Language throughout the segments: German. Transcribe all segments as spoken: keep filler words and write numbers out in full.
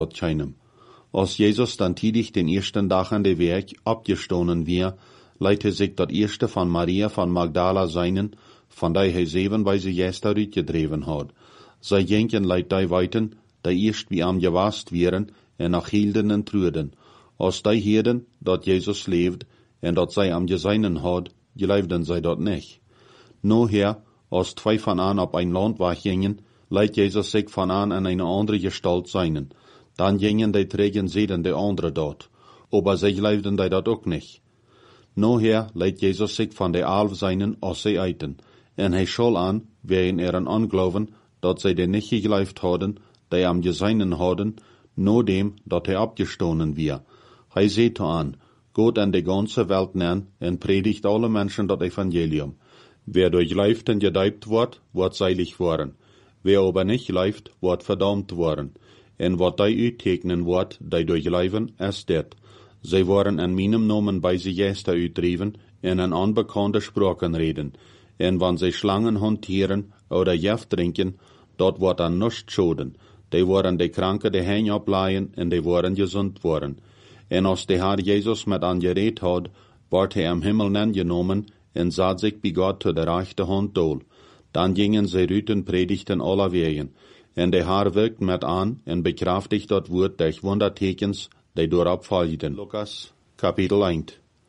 Gott keinem. Als Jesus dann tidig den ersten Tag an der Werk abgestoßen wir, leite sich das erste von Maria von Magdala seinen, von der er sieben bei sie gestern gedreven hat. Sei jenken leit die weiten, die erst wie am gewast wären, en nach hielden en truden. Als die heden, dat Jesus leeft, en dat zij am geseinen had, geleefden zij dat nicht. Noher, als zwei von an op ein Land weggingen, leidt Jesus sich von an an eine andere Gestalt seinen. Dann gingen die trägen Seelen der andere dort. Aber sie leefden die dat ook nicht. Noher leidt Jesus sich von der Alf seinen als sie eiten. En hij schol an, wegen ihren Anglauben, dat zij den nicht geleeft hadden, die am geseinen hadden, no dem, dat hij abgestoßen wir. Hij seht an, Gott an de ganze Welt nen, en predigt alle Menschen dat Evangelium. Wer durchleift en gedeibt wordt, wordt seilig worden. Wer aber nicht leift, wordt verdammt worden. En wat die uittekenen wordt, die durchleiven, is dit. Zij worden an meinem Namen bei sie gester uitdreven, en an unbekannte Sprachen reden. En wann sie Schlangen hantieren, oder Jef trinken, dort wordt an nichts schoden. Die worden de Kranke de Hein ableihen, en die worden gesund worden. En als de Herr Jesus met an gereed had, wordt hij am Himmel nengenomen, en zat zich bij God te de rechte hand dool. Dan gingen sie rüten predigten aller wegen. En de Herr wirkt met an, en bekraftigt dat woord durch Wundertekens, die doorop volgden. Lukas, Kapitel eins.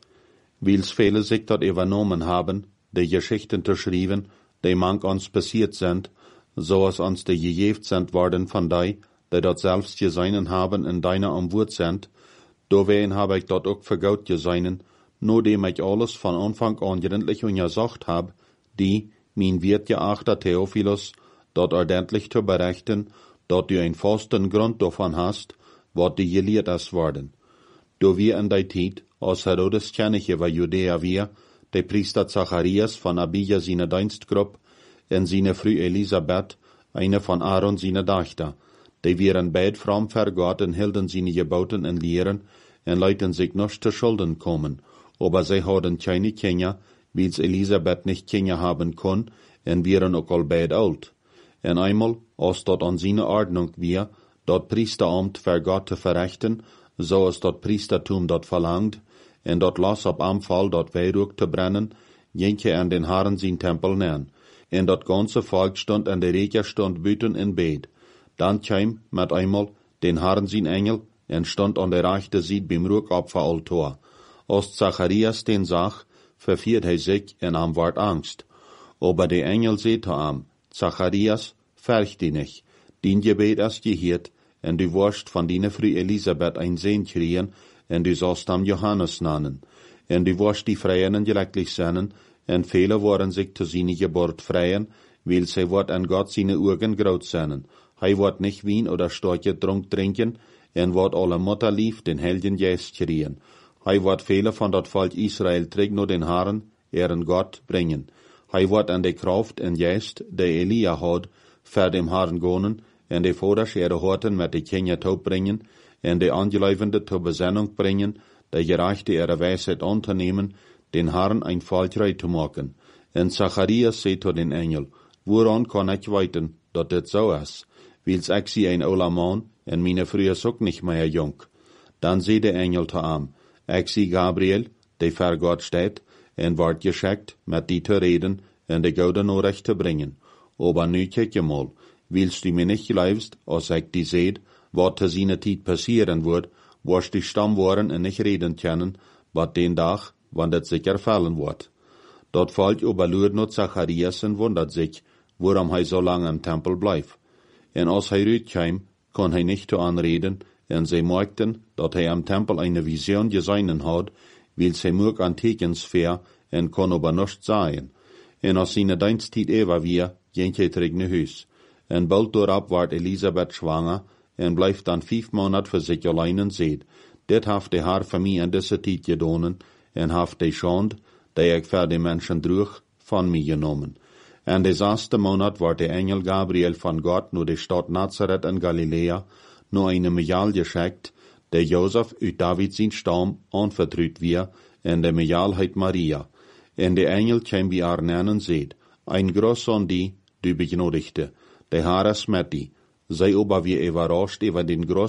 Wils viele sich dat übernommen haben, die Geschichten zu schreiben, die manch uns passiert sind, so als uns die gegeft sind worden von die, die dort selbst geseinen haben in deiner am Wort sind, dowein habe ich dort auch vergaut geseinen, nur dem ich alles von Anfang an gründlich untersucht hab, die, mein Wirt geachter Theophilus, dort ordentlich zu berichten, dort du einen festen Grund davon hast, wat die gelehrt ist worden. Do wir in der Zeit, als Herodes König über Judäa wir, der Priester Zacharias von Abija seine Dienstgruppe, en seine Frau Elisabeth, eine von Aaron seine Tochter, die wären beid fromm vor Gott en hielden seine Geboten en Lehren, en leiten sich nicht zu Schulden kommen, aber sie hadden keine Kinder, wils Elisabeth nicht Kinder haben kon, en wären auch all beid alt. En einmal, als dort an seine Ordnung wir, dort Priesteramt vor Gott zu verrichten, so als dort Priestertum dort verlangt, en dort las ab Anfall dort Weihrauch zu brennen, jenke an den Herren sein Tempel nähen. En dat ganze Volk stond an der Reker stond büten in Bed. Dann kam mit einmal den Herrn sein Engel en stond an der rechte Seite beim Ruckopferaltar. Als Zacharias den sah, verfiert hij sich en am ward Angst. Aber der Engel seht am, Zacharias, fürcht dich nicht, din Gebet ist gehört, en du wirst von deiner Frau Elisabeth ein Sohn kriegen, en du sollst am Johannes nennen. En du wirst die Freien gelecklich sein, en viele worden sich zu seiner Geburt freien, weil sie wird an Gott seine Augen graut sein. Hij wird nicht Wein oder starke Trunk trinken, en wird alle Mutter lief den Helden Geist kriegen. Hij wird viele von dat Volk Israel trägt nur den Herren, ihren Gott, bringen. Hij wird an de Kraft en Geist, der Elia hat, für dem Herrn gonen, en de Voders ihre Horten mit de Kinder taub bringen, en de Angeleivende zur Besinnung bringen, der Gerechte ihre Weisheit unternehmen, den Herrn ein Volk zu machen. En Zacharias seht zu den Engel, woran kann ich weiten, dat dit so is? Wils ich sie ein ouder Mann, en meine Frau is ook nicht mehr jung. Dann seht der Engel zu am, ich sie Gabriel, der vor Gott steht, en ward geschickt, mit die zu reden, en de gute Nachricht zu bringen. Aber nu kijk je mal, willst du mir nicht glaubst, als ich die seht, wat zu seiner Zeit passieren wird, wirst du stamm worden en nicht reden können, wat den Tag, wann das sicher fallen wird. Dort fällt aber nur noch Zacharias und wundert sich, warum er so lange im Tempel bleibt. En als er rüberkam, kann er nicht zu anreden, en sie merkten, dass er am Tempel eine Vision gesehen hat, weil sie mög an Tekens fair, en kann aber nicht sein. En als seine Dienstzeit ewa wir, ging er zurück nach Haus. En bald darauf ward Elisabeth schwanger, en bleibt dann fünf Monate für sich allein und seht. Dit haft der Herr für mich in dieser Zeit gedonen, en haft die Schande, die ich für die Menschen trug, von mir genommen. En des ersten Monat war der Engel Gabriel von Gott nur die Stadt Nazareth in Galiläa, nur eine Mejal geschickt, der Josef uit David sein Stamm anvertraut wir, en der Mejal heit Maria. En der Engel kam bei ihr nähen und seht, ein Groß an die, du begnodigte, der Herr ist mit die. Sei aber wie überrascht über den Groß,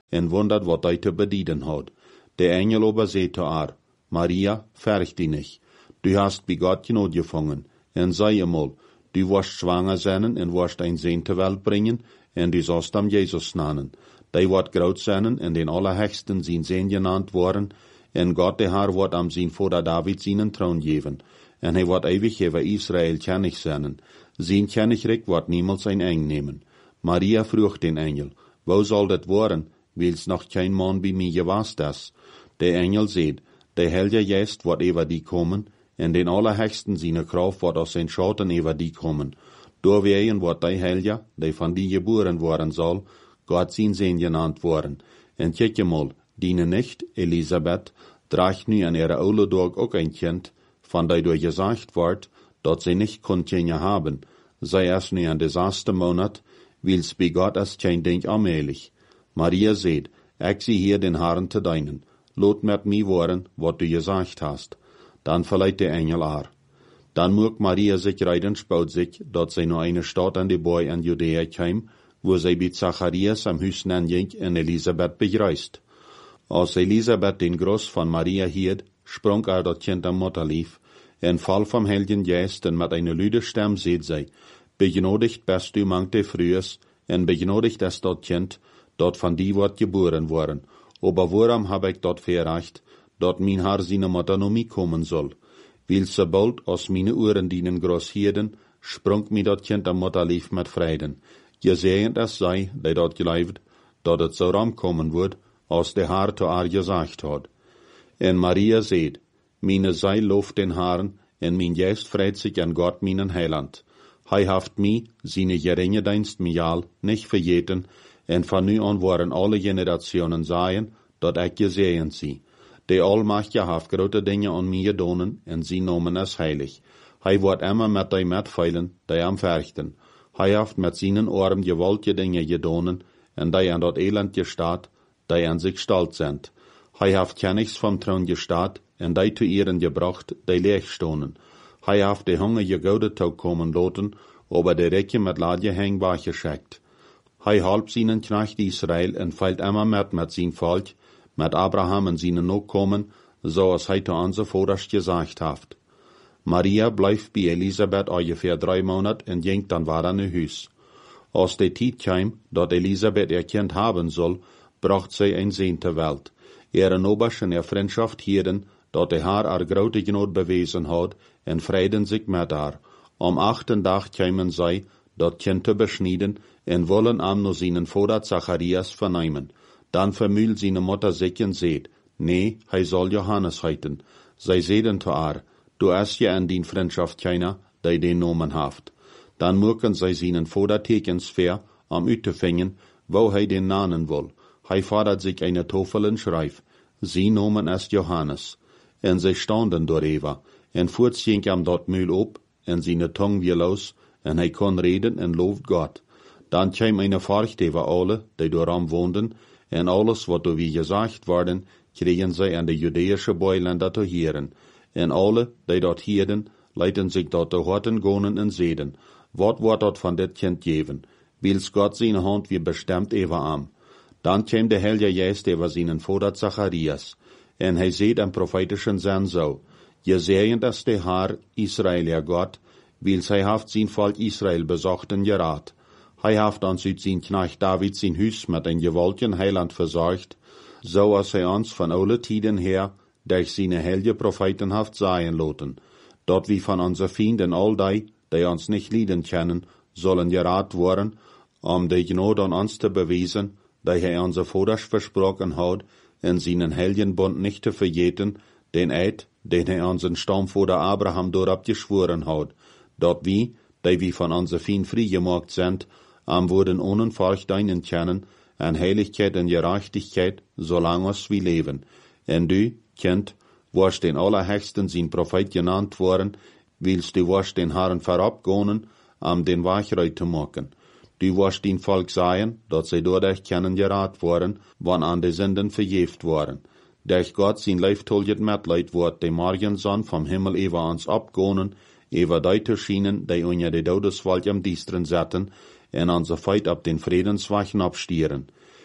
en wundert wat hij te bedienen had. De engel aber zei zu haar, Maria, fürcht dich nicht, du hast bei Gott Gnade gefangen, en sei einmal, du wirst schwanger sein en wirst ein Sohn zur Welt bringen, en du sollst am Jesus nennen. Die wird groot zijn en den Allerhöchsten zijn Sohn genannt worden, en Gott der Herr wird am sein Vater David seinen Thron geben, en hij wird ewig über Israel König sein. Sein Königreich wird niemals ein Eng nehmen. Maria frug den Engel, wo soll das worden, weil's noch kein Mann bei mir gewast ist? Der Engel sagt, der Heilige Geist wird über die kommen, en den Allerhöchsten seine Kraft wird aus den Schatten über die kommen. Doorwegen wird der Heilige, der von die geboren worden soll, Gott sein Sohn genannt worden. En kijk mal, diene nicht, Elisabeth, draagt nu an ihre oude Tag auch ein Kind, von der durch gesagt wird, dat sie nicht Kinder haben, sei erst nu an des ersten Monat, weil's bei Gott ist kein Ding allmählich. Maria sagt, ich sie hier den Herrn zu deinen, lot mit mir worden, wat du gesagt hast. Dann verleiht der Engel ar. Dann muck Maria sich reiden spaut sich, dat sie nur eine Stadt an die Boy an Judäa kam, wo sie bei Zacharias am Hüsten anging en Elisabeth begreist. Als Elisabeth den Groß von Maria hielt, sprang er dat Kind am Mutterlief, en Fall vom Heiligen Geist en mit einer lüde Stimme seht sie, begnodigt bist du mangte frühes, en begnodigt es dat Kind, dat von die wird geboren worden, aber woran hab ich dort verreicht, dat mein Herr seine Mutter noch mi kommen soll. Weil sobald aus meine Ohren dienen groß hierden, sprung mir dat Kind am Mutterlief mit Freuden. Gesehend es sei, der dort geleibt, dat het so ramkommen wird, als der Herr zu ihr gesagt hat. En Maria seht, meine Seil loft den Herrn, en mein Geist freut sich an Gott meinen Heiland. Hij haft mi, seine geringe Dienst mial, nicht vergeten, en von nu an waren alle Generationen seien, dat ich gesehen sie. Der Allmächtige haft grote Dinge an mir gedonen, en sie nomen es heilig. Hij wird immer mit die mitfeilen, die am Verchten. Hij haft mit seinen Ohren gewaltige Dinge gedonen, en die an dat Elend gestaat, die an sich stolz sind. Hij haft Königs vom Thron gestaat, en die zu ihren gebracht, die leeg stonen. Hij haft die Hunger gegoudet tau kommen loten, aber der Recke mit Ladje hängbar geschickt. Hij halb seinen Knecht Israel en feilt immer mit mit sein Volk, mit Abraham en seinen Nachkommen, so als hij zu unser Vorderst gesagt haft. Maria bleibt bei Elisabeth ungefähr drei Monate en ging dann weiter in Hüs. Als die Zeit kam, dat Elisabeth ihr Kind haben soll, bracht sie ein Sohn zur Welt. Ihre Oberschen ihr Freundschaft hielden, dat der Herr ar grote Gnade bewiesen hat, en freiden sich mit haar. Am achten Tag kämen sie, dat Kind zu beschneiden, en wollen am nur seinen Vater Zacharias vernehmen. Dann vermühl seine Mutter sich und seht, nee, hij soll Johannes heiten. Sie sehen zu haar, du hast ja an din Freundschaft keiner, die den Namen haft. Dann mucken sie seinen Vater tekens fair, am Ütefingen, wo hij den namen will. Hij fordert sich eine Tafel und schreibt, sie nomen es Johannes. En sie standen darüber, en voort ging am dort Mühl op, en seine Tongue wie los, en hij kon reden en looft Gott. Dann kam eine Furcht über alle, die daran wohnten, en alles, wat door wie gesagt worden, kregen sie an de judäische Beuländer zu hören. En alle, die dort hierden, leiten sich dort zu horten gonen en seden. Wat wordt dort von dit Kind geben? Wils Gott seine Hand wie bestimmt über am. Dann kam der Heilige Geist über seinen Vater Zacharias, en hij seht am prophetischen Sinn so, gesehen, dass der Herr, Israel ihr Gott, wils hij haft sein Volk Israel besochten gerat. Hij haft uns uit sein Knecht David sein Hüs mit ein gewaltigen Heiland versorgt, so als hij uns von alle Tiden her durch seine heilige Propheten haft sagen loten, dort wie von unser Feinden all die, die uns nicht lieben können, sollen gerat worden, um die Gnade an uns zu beweisen, die er unser Vater versprochen hat, in seinen heiligen Bund nicht zu vergeten, den Eid, den er unseren Stammvater Abraham dort geschworen hat, dort wie, die wie von unser Feind frei gemacht sind, am wurden ohne Furcht deinen kennen, an Heiligkeit und Gerechtigkeit, solange es wie leben. Und du, Kind, warst den Allerhöchsten sein Prophet genannt worden, willst du warst den Herrn verabgehen, am den Wachreit zu machen. Du warst den Volk sein, dat sie dadurch kennen gerat worden, wann an die Sünden verjeft waren. Durch Gott sein leiftolget Mitleid wird die Morgensonne vom Himmel über uns abgehen, über die zu schienen, die unter die Todeswald am Diestren setzen, en unser Feit ab den Friedenswachen abstieren.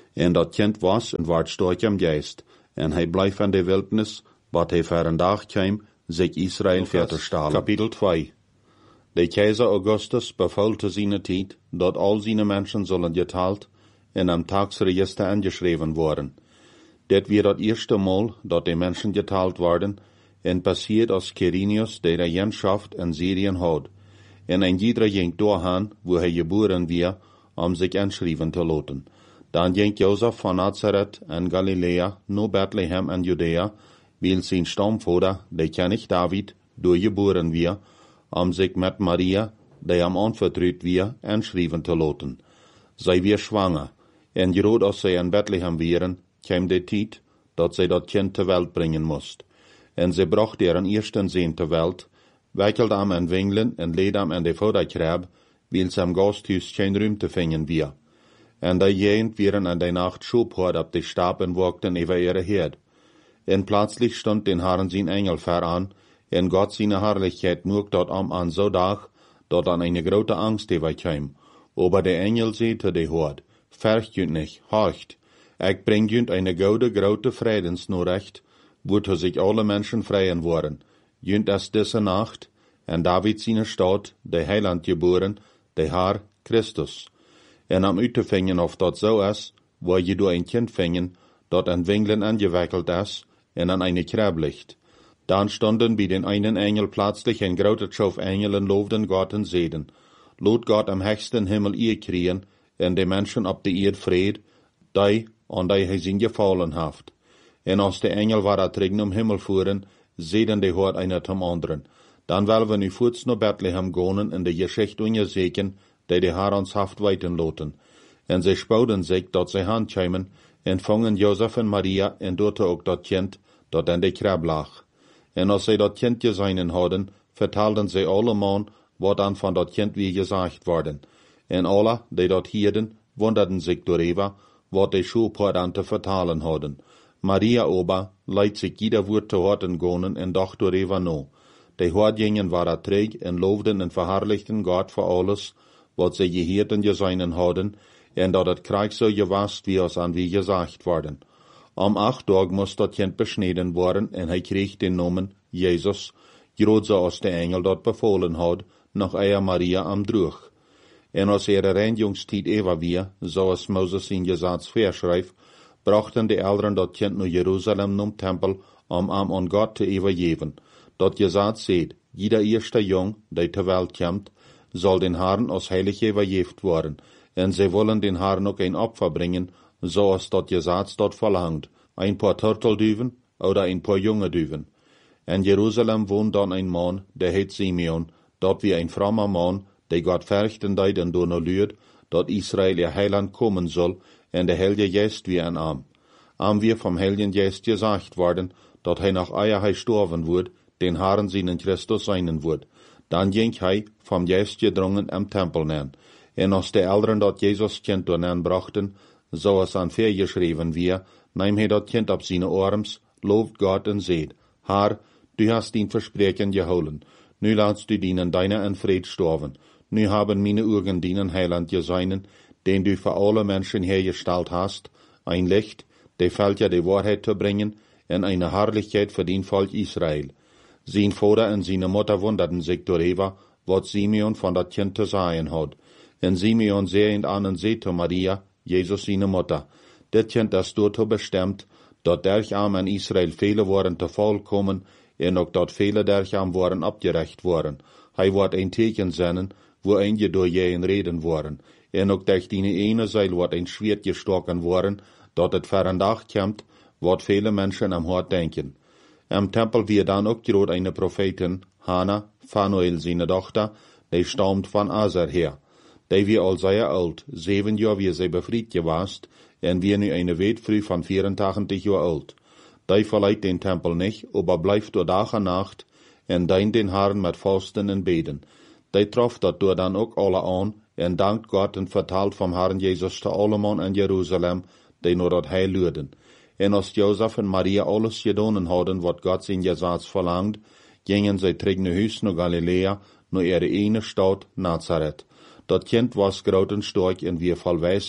En dat kind was en werd sterk am geest, en hij bleef in de wildnis, wat hij voor een dag kwam, zich Israël verder stalen. Kapitel twee. De keizer Augustus beval te zijn tijd, dat al zijn mensen zullen geteld en am tagsregister angeschreven worden. Dit weer het eerste Mal, dat de mensen geteld worden, en passiert als Quirinius de regentschaft in Syrien had. En een ieder ging doorgaan, wo hij geboren weer, om zich inschrijven te laten. Dan ging Jozef van Nazareth en Galilea naar Bethlehem en Judea, wil zijn stamvader, de König David, door geboren weer, om zich met Maria, die hem anvertrouwd weer, inschrijven te laten. Zij weer zwanger, en groot als zij in Bethlehem waren, kwam de tijd, dat zij dat kind ter welt brengen moest. En zij bracht deren eersten zoon ter welt, wikkelde hem in wingelen en leed hem in de voederkrab, wil zijn gasthuis geen ruimte vinden weer. En die jent waren in de nacht schophoord op de stap en walkten over ihre Herd. En plötzlich stond den Herrn zijn engel ver aan, en Gott seine Herrlichkeit mocht dat am an so dag, dat an eine grote Angst overkwam. Aber der Engel sagte de Hord, fürcht jünt nicht, horcht, ich bring jünt eine gode, grote Friedensnachricht, wozu sich alle Menschen freien worden. Jünt es diese Nacht, en David seine Stadt, de Heiland geboren, de Herr Christus. En am uitvingen of dat zo is, waar je door een kind vingen, dat an Winglen angewickelt is, en an eine Krab ligt. Dan stonden bij den einen Engel plötzlich een grote Schof Engelen loofden Gott en zeiden, Lot Gott am höchsten Himmel ihr kriegen, en de Menschen op de Erd vrede, die an die hij zijn gefallen haft. En als de Engel war terug om Himmel voeren, zeiden de Hort einer zum anderen. Dan willen we nu voets naar Bethlehem gaan en de Geschichte onderzoeken, die de Herr ons haft weiten loten. En zij spouden zich dat zij handkwamen, en vangen Jozef en Maria, en doorte ook dat kind, dat in de krab lag. En als zij dat kind gezien hadden, vertelden zij allemaal, wat dan van dat kind wie gezegd worden. En alle, die dat hierden, wonderden zich doorheen, wat de schoolpoort te vertalen hadden. Maria ober leidt zich jeder woord te horten gonen en dacht doorheen no. De hoordjingen waren träg en loofden en verherrlichten Gott voor alles, wat zij geheerd en gezien hadden, en dat het krijg zo gewast wie als aan wie gezegd worden. Om acht dag moest dat kind besneden worden, en hij kreeg den namen Jezus, groot zoals de engel dat bevolen had, nog eier Maria am droeg. En als ihre reinjungstijd even weer, zoals Moses in Gesetz verschrijft, brachten de Eltern dat kind naar Jeruzalem nom Tempel, om am an Gott te overgeven. Dat Gesetz zegt, jeder eerste jong, die ter welt komt, zal den Herrn als heilig overgeeft worden, en zij willen den Herrn ook een Opfer brengen, zoals dat Gesetz dort verlangt, ein paar Turtelduven oder ein paar junge Duven. In Jerusalem woont dan een man, der heet Simeon, dat wie een frommer man, die Gott verchten deed en door luid, dat Israël ihr Heiland komen zal, en de Heilige Geest wie een arm. Am wir vom Heiligen Geest gesagt worden, dat hij nach eier hij sterven wordt, den Herrn seinen Christus seinen wordt. Dan ging hij, vom Geest gedrungen, am Tempel neer. En als de Eltern dat Jezus kind doornen brachten, zoals aan ver geschreven weer, neem hij dat kind op zijn arms, looft Gott en zegt, Herr, du hast din Versprechen gehouden. Nu laatst du dienen deiner in Fried sterven. Nu haben meine Augen dienen Heiland gesehen, den du für alle Menschen hergestellt hast, ein Licht, der fällt ja die Wahrheit zu bringen, en eine Herrlichkeit für den Volk Israel. Sein Vater und seine Mutter wunderten sich darüber, was Simeon von dat Kind zu sagen hat. En Simeon sehend an und sagte Maria, Jesus seine Mutter, dit Kind ist dazu bestimmt, dat dercham in Israel viele worden te volkomen, en ook dat viele dercham worden abgerecht worden. Hij wordt een teken zenden, wo einige door jeën reden worden, en ook durch die ene Seil wordt een Schwert gestoken worden, dat het ver een dag komt, wat viele Menschen am Hort denken. Am Tempel wird dann ook groot eine Prophetin, Hannah, Phanuel seine Tochter, die stammt von Aser her. Die wie al sehr alt, zeven jaar wie sie befried gewast, en wir nu eine Wet früh von vierentachtig Jahr alt. Die verleiht den Tempel nicht, aber bleibt door Tag und Nacht, en dient den Herrn mit Fasten en Beten. Die trof dat door dan ook alle aan, en dankt Gott en vertelt vom Herrn Jesus te alleman in Jeruzalem, die nur dat Heil luden. En als Jozef en Maria alles gedaan hadden, wat God zijn Gesetz verlangt, gingen zij terug naar huis naar Galilea, naar ihre ene stad Nazareth. Dat kind was groot en sterk en wie voll wijsheid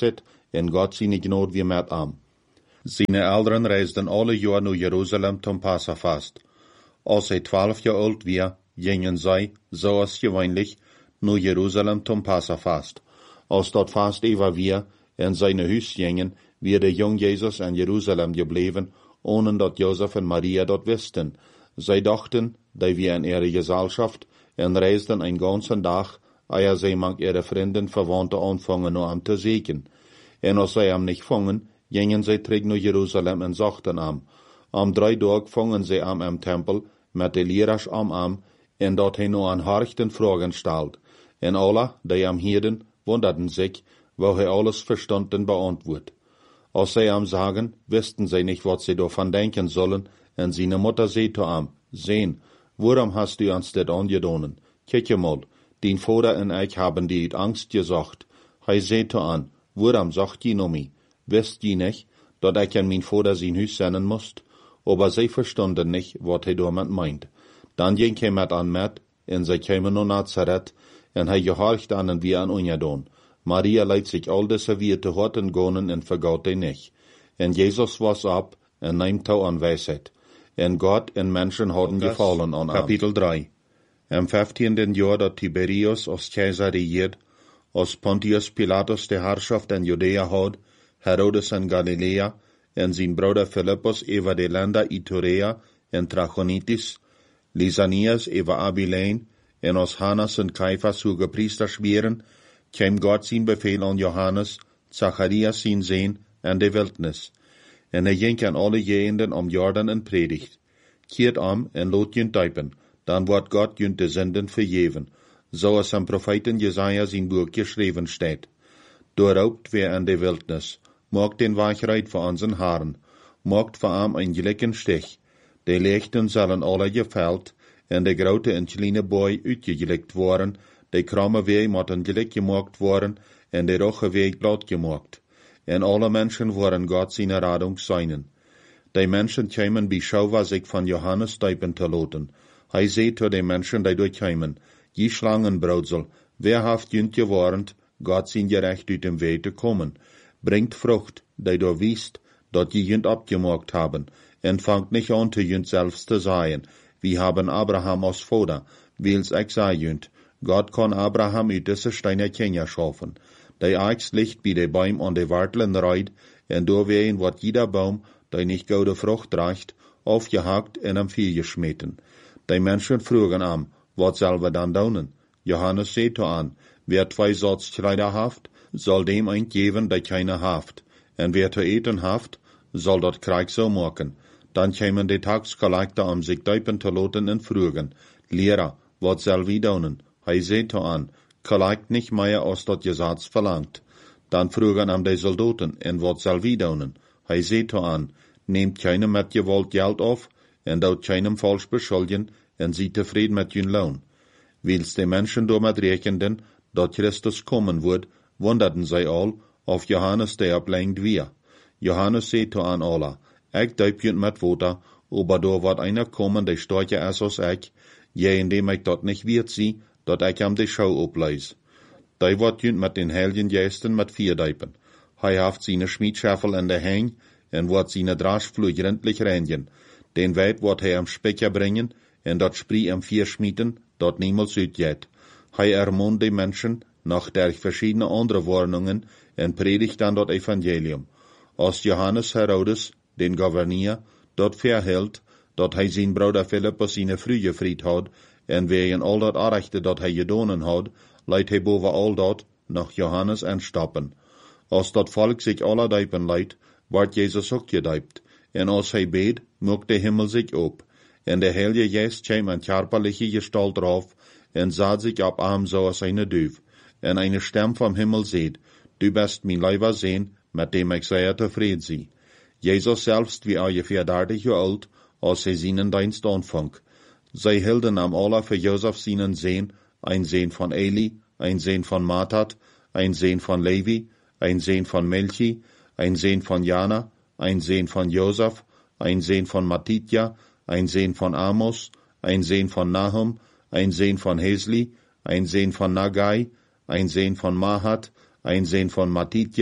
en Gott seine Gnade wie met am. Seine Eltern reisden alle jaar naar Jeruzalem zum Passafast. Als hij twaalf jaar oud was, gingen zij, zoals gewöhnlich, naar Jeruzalem zum Passafast. Als dat vast even weer in zijn huis gingen, weer de jong Jezus in Jeruzalem gebleven, ohne dat Josef en Maria dat wisten. Zij dachten, dat wir in ihre Gesellschaft en reisden een ganzen dag, eer zij mag ihre Vrienden, Verwandten anfangen, nur am te sehen. En als zij am nicht fangen, gingen zij terug naar Jeruzalem en zachten am. Am drei Tag fangen zij am im Tempel, met de leraars am am, en dat hij nur an harchten Fragen stelt. En alle, die am hielden, wunderten sich, wo hij alles verstand en beantwoord. Als zij am sagen, wisten zij nicht, wat zij davon denken sollen, en seine Mutter sagte am, sehen, warum hast du uns das angedaan? Kijk mal, dein Vater en ich haben dir Angst gesagt. Hij sagte an, warum sagt je noch mich? Wisst je nicht, dat ich an mein Vater sein Haus senden musst? Aber sie verstanden nicht, wat hij damit meint. Dann ging hij met an met, en zij kwamen naar Nazareth, en hij gehorcht an en wie an ungedaan. Maria leidt sich all deze weer te horten gonen en vergaut hij nicht. En Jezus was ab, en neimt touw an wijsheid. En God en mensen hadden gefallen an Kapitel drei. Im vijftienden jaar dat Tiberius als keizer regiert, als Pontius Pilatus de Herrschaft in Judea had, Herodes in Galilea, en zijn broeder Philippus over de landen Iturea en Trachonitis, Lysanias over Abilene, en als Hannas en Caiphas hoge priesters waren, kwam God zijn bevel aan Johannes, Zacharias zijn zoon, en de wildnis. En hij ging aan alle gegenden om Jordan en predigt. Keert om en laat junt duipen, dan wordt God junt de zinden vergeven, zoals am Propheten Jesaja zijn boek geschreven staat. Doorraubt wer in de wildnis, maakt den Wachheit voor onze Haaren, maakt voor am een gelijken stich. De lichten zullen alle geveld, en de grote en kleine boy uitgegelikt worden, de kromme weg moeten gelijk gemaakt worden, en de roche weg blad gemaakt. En alle mensen worden God zijn radung zijn. Die mensen kwamen beschouwen zich van Johannes duipen te laten. Hij zei tot de mensen die durchkwamen, je Schlangenbraudsel, wer haft junt gewarnt, God zijn gerecht uit dem Weg te komen. Bringt Frucht, die du wiest, dat je junt abgemaakt haben, en fangt nicht an te junt selbst te sagen, wie haben Abraham als Vater, wils ich sei junt, Gott kann Abraham uit diese Steine Kinder schaffen. Die Eichs licht bij de Baum an de Wartelen reid, en doorween wordt jeder Baum, die nicht gute Frucht reicht, aufgehakt en am Vieh geschmeten. Die Menschen frugen am, wat sollen wir dann doen? Johannes sagte an, wer zwei Sorts Kleider haft, soll dem ein geben, der keine haft. En wer zu eten haft, soll dat Krieg so machen. Dann kämen die Taxkollektor um sich duipen zu laten en frugen, Lehrer, wat soll wir doen? Hij sagte an, collect nicht mehr als dat Gesetz verlangt. Dann frugen am die Soldaten, en wat soll wir doen? Hij sagte an, nehmt keinem met Gewalt Geld auf, en dout keinem falsch beschuldigen, en sie tevreden met hun Lohn. Wils die Menschen damit rekenden, dat Christus kommen wird, wunderten sie all, auf Johannes der ablenkt wir. Johannes sagte an alle, ich duip junt met Water, aber da wird einer kommen, der stärker ist als ich, je indem ich dat nicht wird sie, dat ich am die Schau opleis. Die wird junt met den Heiligen Geisten met vier duipen. Hij haft seine Schmiedschäffel in der Hang, en wordt seine Draschflug gründlich reinigen. Den Weid wordt hij am Specher bringen, en dat Sprie am vier schmieden, dat niemals uitjet. Hij ermahnt die Menschen, nach der verschiedene andere Warnungen, en predigt dan dat Evangelium. Als Johannes Herodes, den Gouverneur, dat verhält, dat hij zijn broeder Philippus seine Frühe fried had, en wegen al dat Arechte dat hij gedonen had, leidt hij boven al dat nach Johannes anstappen. Als dat Volk sich alle duipen leidt, wordt Jezus ook geduypt, en als hij beet, mocht de Himmel sich op, en de Heilige Geest kwam in körperliche Gestalt drauf, en zat sich ab arm zoals eine Duif, en eine Stem vom Himmel seht, du bist mein Leiber Sehn, mit dem ich sehr tevreden sie. Jesus selbst wie ungefähr dertig Jahre alt, als hij seinen Dienst anfang. Zij hielden am alle für Josef seinen Sehn, ein Sehn von Eli, ein Sehn von Matat, ein Sehn von Levi, ein Sehn von Melchi, ein Sehn von Jana, ein Sehn von Josef, ein Sehn von Matitja, ein Sehn von Amos, ein Sehn von Nahum, ein Sehn von Hesli, ein Sehn von Nagai, ein Sehn von Mahat, ein Sehn von Matitja,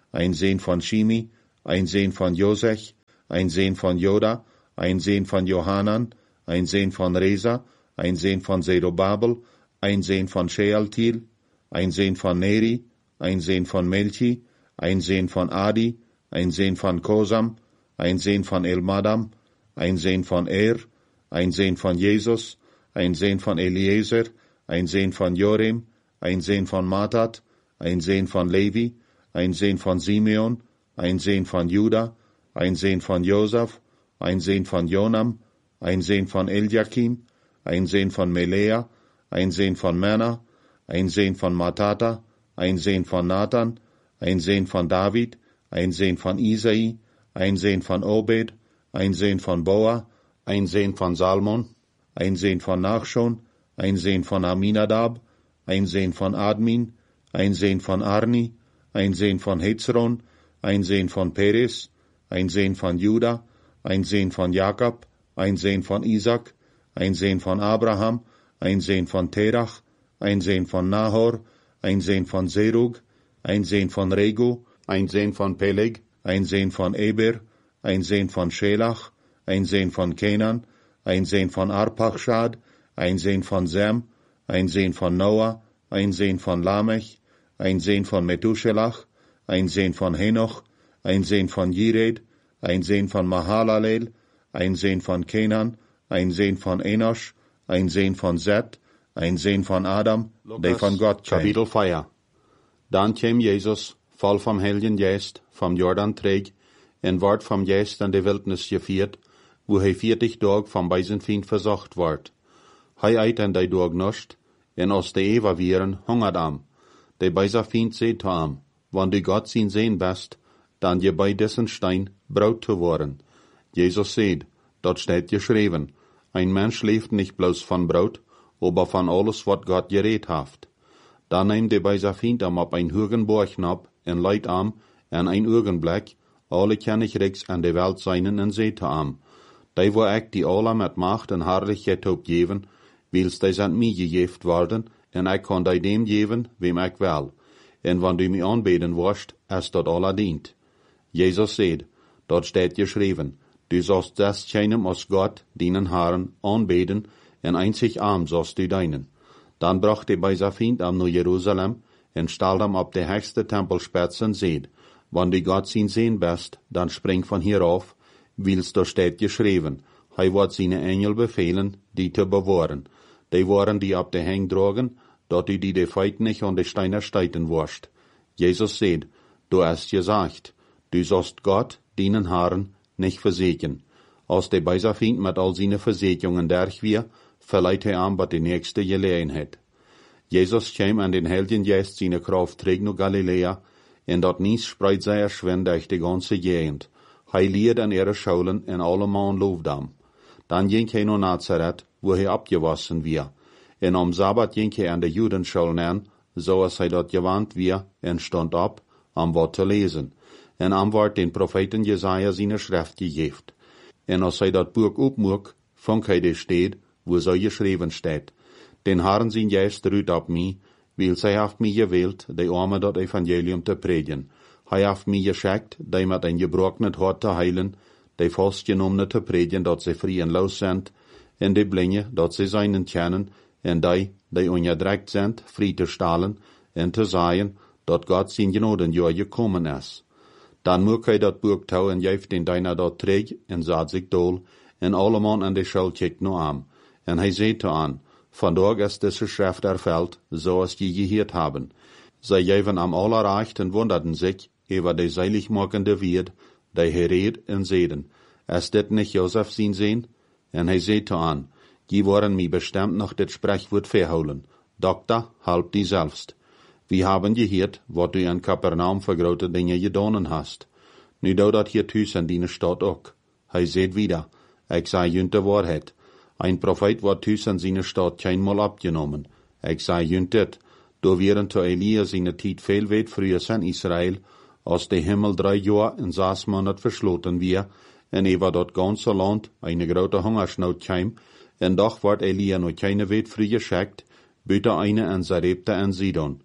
ein Sohn von Shimi, ein Sohn von Josech, ein Sohn von Joda, ein Sohn von Johanan, ein Sohn von Reza, ein Sohn von Zerubabel, ein Sohn von Shealtiel, ein Sohn von Neri, ein Sohn von Melchi, ein Sohn von Adi, ein Sohn von Kosam, ein Sohn von Elmadam, ein Sohn von Er, ein Sohn von Jesus, ein Sohn von Eliezer, ein Sohn von Jorem, ein Sohn von Matat, ein Sohn von Levi, ein Sohn von Simeon, ein Sohn von Juda, ein Sohn von Joseph, ein Sohn von Jonam, ein Sohn von Eliakim, ein Sohn von Melea, ein Sohn von Mena, ein Sohn von Matata, ein Sohn von Nathan, ein Sohn von David, ein Sohn von Isai, ein Sohn von Obed, ein Sohn von Boa, ein Sohn von Salmon, ein Sohn von Nachschon, ein Sohn von Aminadab, ein Sohn von Admin, ein Sohn von Arni, ein Sohn von Hezron, ein Sohn von Peres, ein Sohn von Juda, ein Sohn von Jakob, ein Sohn von Isaac, ein Sohn von Abraham, ein Sohn von Terach, ein Sohn von Nahor, ein Sohn von Serug, ein Sohn von Regu, ein Sohn von Peleg, ein Sohn von Eber, ein Sohn von Schelach, ein Sohn von Kenan, ein Sohn von Arpachshad, ein Sohn von Sem, ein Sohn von Noah, ein Sohn von Lamech, ein Sohn von Methuselach, ein Sohn von Henoch, ein Sohn von Jired, ein Sohn von Mahalalel, ein Sohn von Kenan, ein Sohn von Enosh, ein Sohn von Seth, ein Sohn von Adam, der von Gott kam. Kapitel vier. Dann kam Jesus, voll vom Heiligen Geist, vom Jordan träg, en ward vom Geist an die Wildnis geführt, wo hij vierzig Tag vom Beisenfiend versucht ward. Hij eit an die Tag nicht, en aus de Eva vieren hungert am. De Beisenfiend seht am, wann du Gott sin sehen best, dann je bei dessen Stein Braut zu worden. Jesus seht, dort steht geschrieben, ein Mensch lebt nicht bloß von Brot, aber von alles, wat Gott geredet haft. Dann nehmt de Beisenfiend am ab ein Hürgenborg ab, en leit am, en ein Augenblick, alle kann ich rechts an de Welt seinen en seht am. Die wo ik die alle met Macht en Herrlichkeit op geven, wils die sind mir gegeft worden, en ik kan die dem geven, wem ik will. En wann du mich anbeten wirst, es dort alle dient. Jesus seht, dort steht geschrieben, du sollst das keinem aus Gott, deinen Herren, anbeten, en einzig arm sollst du deinen. Dann brachte bei Beisenfiend am nach Jerusalem, en stellt am ab de höchste Tempelspitze und seht, wann du Gott sin sehen bist, dann spring von hier auf, wils da steht geschrieben, hij wird seine Engel befehlen, die zu bewahren. Die waren die ab de Heng drogen, dort du die de Feit nicht an de Steine steiten wirst. Jesus seht, du hast gesagt, du sollst Gott, deinen Herren, nicht verseken. Als de Beisenfiend mit all seine Versekungen durch wir, verleiht er an, was die nächste gelehen hat. Jesus kam an den Heiligen Geist seine Kraft trägt nach Galiläa, en dort nies spreit sei erschwend durch die ganze Gegend. Hij lied an ihre Schulen en alle Mann loofdam. Dann ging hij naar Nazareth, wo hij abgewassen wir. En am Sabbat ging hij an de Judenschule an, so als hij dort gewandt wir, en stond ab, am Wort zu lesen. En am Wort den Propheten Jesaja seine Schrift gegeben. En als hij dat Buch opmoek, fang hij de steed, wo so geschrieben steht. Den Herrn sein Geist ruht ab mich, weil zij haft mich gewählt, de Arme dat Evangelium zu predigen. Hij haft mich geschickt, die mit ein gebrochenes Hart zu heilen, die Fastgenommene zu predigen, dat sie frei en los sind, en die Blinde, dat sie seinen kennen, en die, die ungedreckt sind, frei zu stellen, en zu sagen, dat Gott sein Gnadenjahr gekommen ist. Dann muss hij dat Buch tau en geeft den deiner dat trägt, en saat sich dol, en alle Mann an die Schuld kijkt no an. En hij zei an, vandaag ist diese Schrift erfüllt, so als die gehört haben. Zij geven am allerrecht en wunderten sich, über die seiligmachende Wied, die Hered en Seden. Ist dit nicht Josef sin sehen? En hij zei an, die waren mir bestimmt noch dit Sprechwort verholen. Dokter, halb die selbst. Wir haben gehört, wat du in Kapernaum für große Dinge gedonen hast. Nu do dat hier thuis in die Stadt ook. Hij zei wieder, ik zei junt de Wahrheit. Ein Prophet wordt thuis in seine Stadt keinmal abgenommen. Ik zei junt dit, do wären zu Elia seine Tijd veel weit früher in Israel, als de Himmel drei Jahr in sechs Monat verschloten wir, en über dort ganze Land eine große Hungersnot kam, en doch ward Elia noch keine weit früher geschickt, büte eine in Sarepta en Sidon.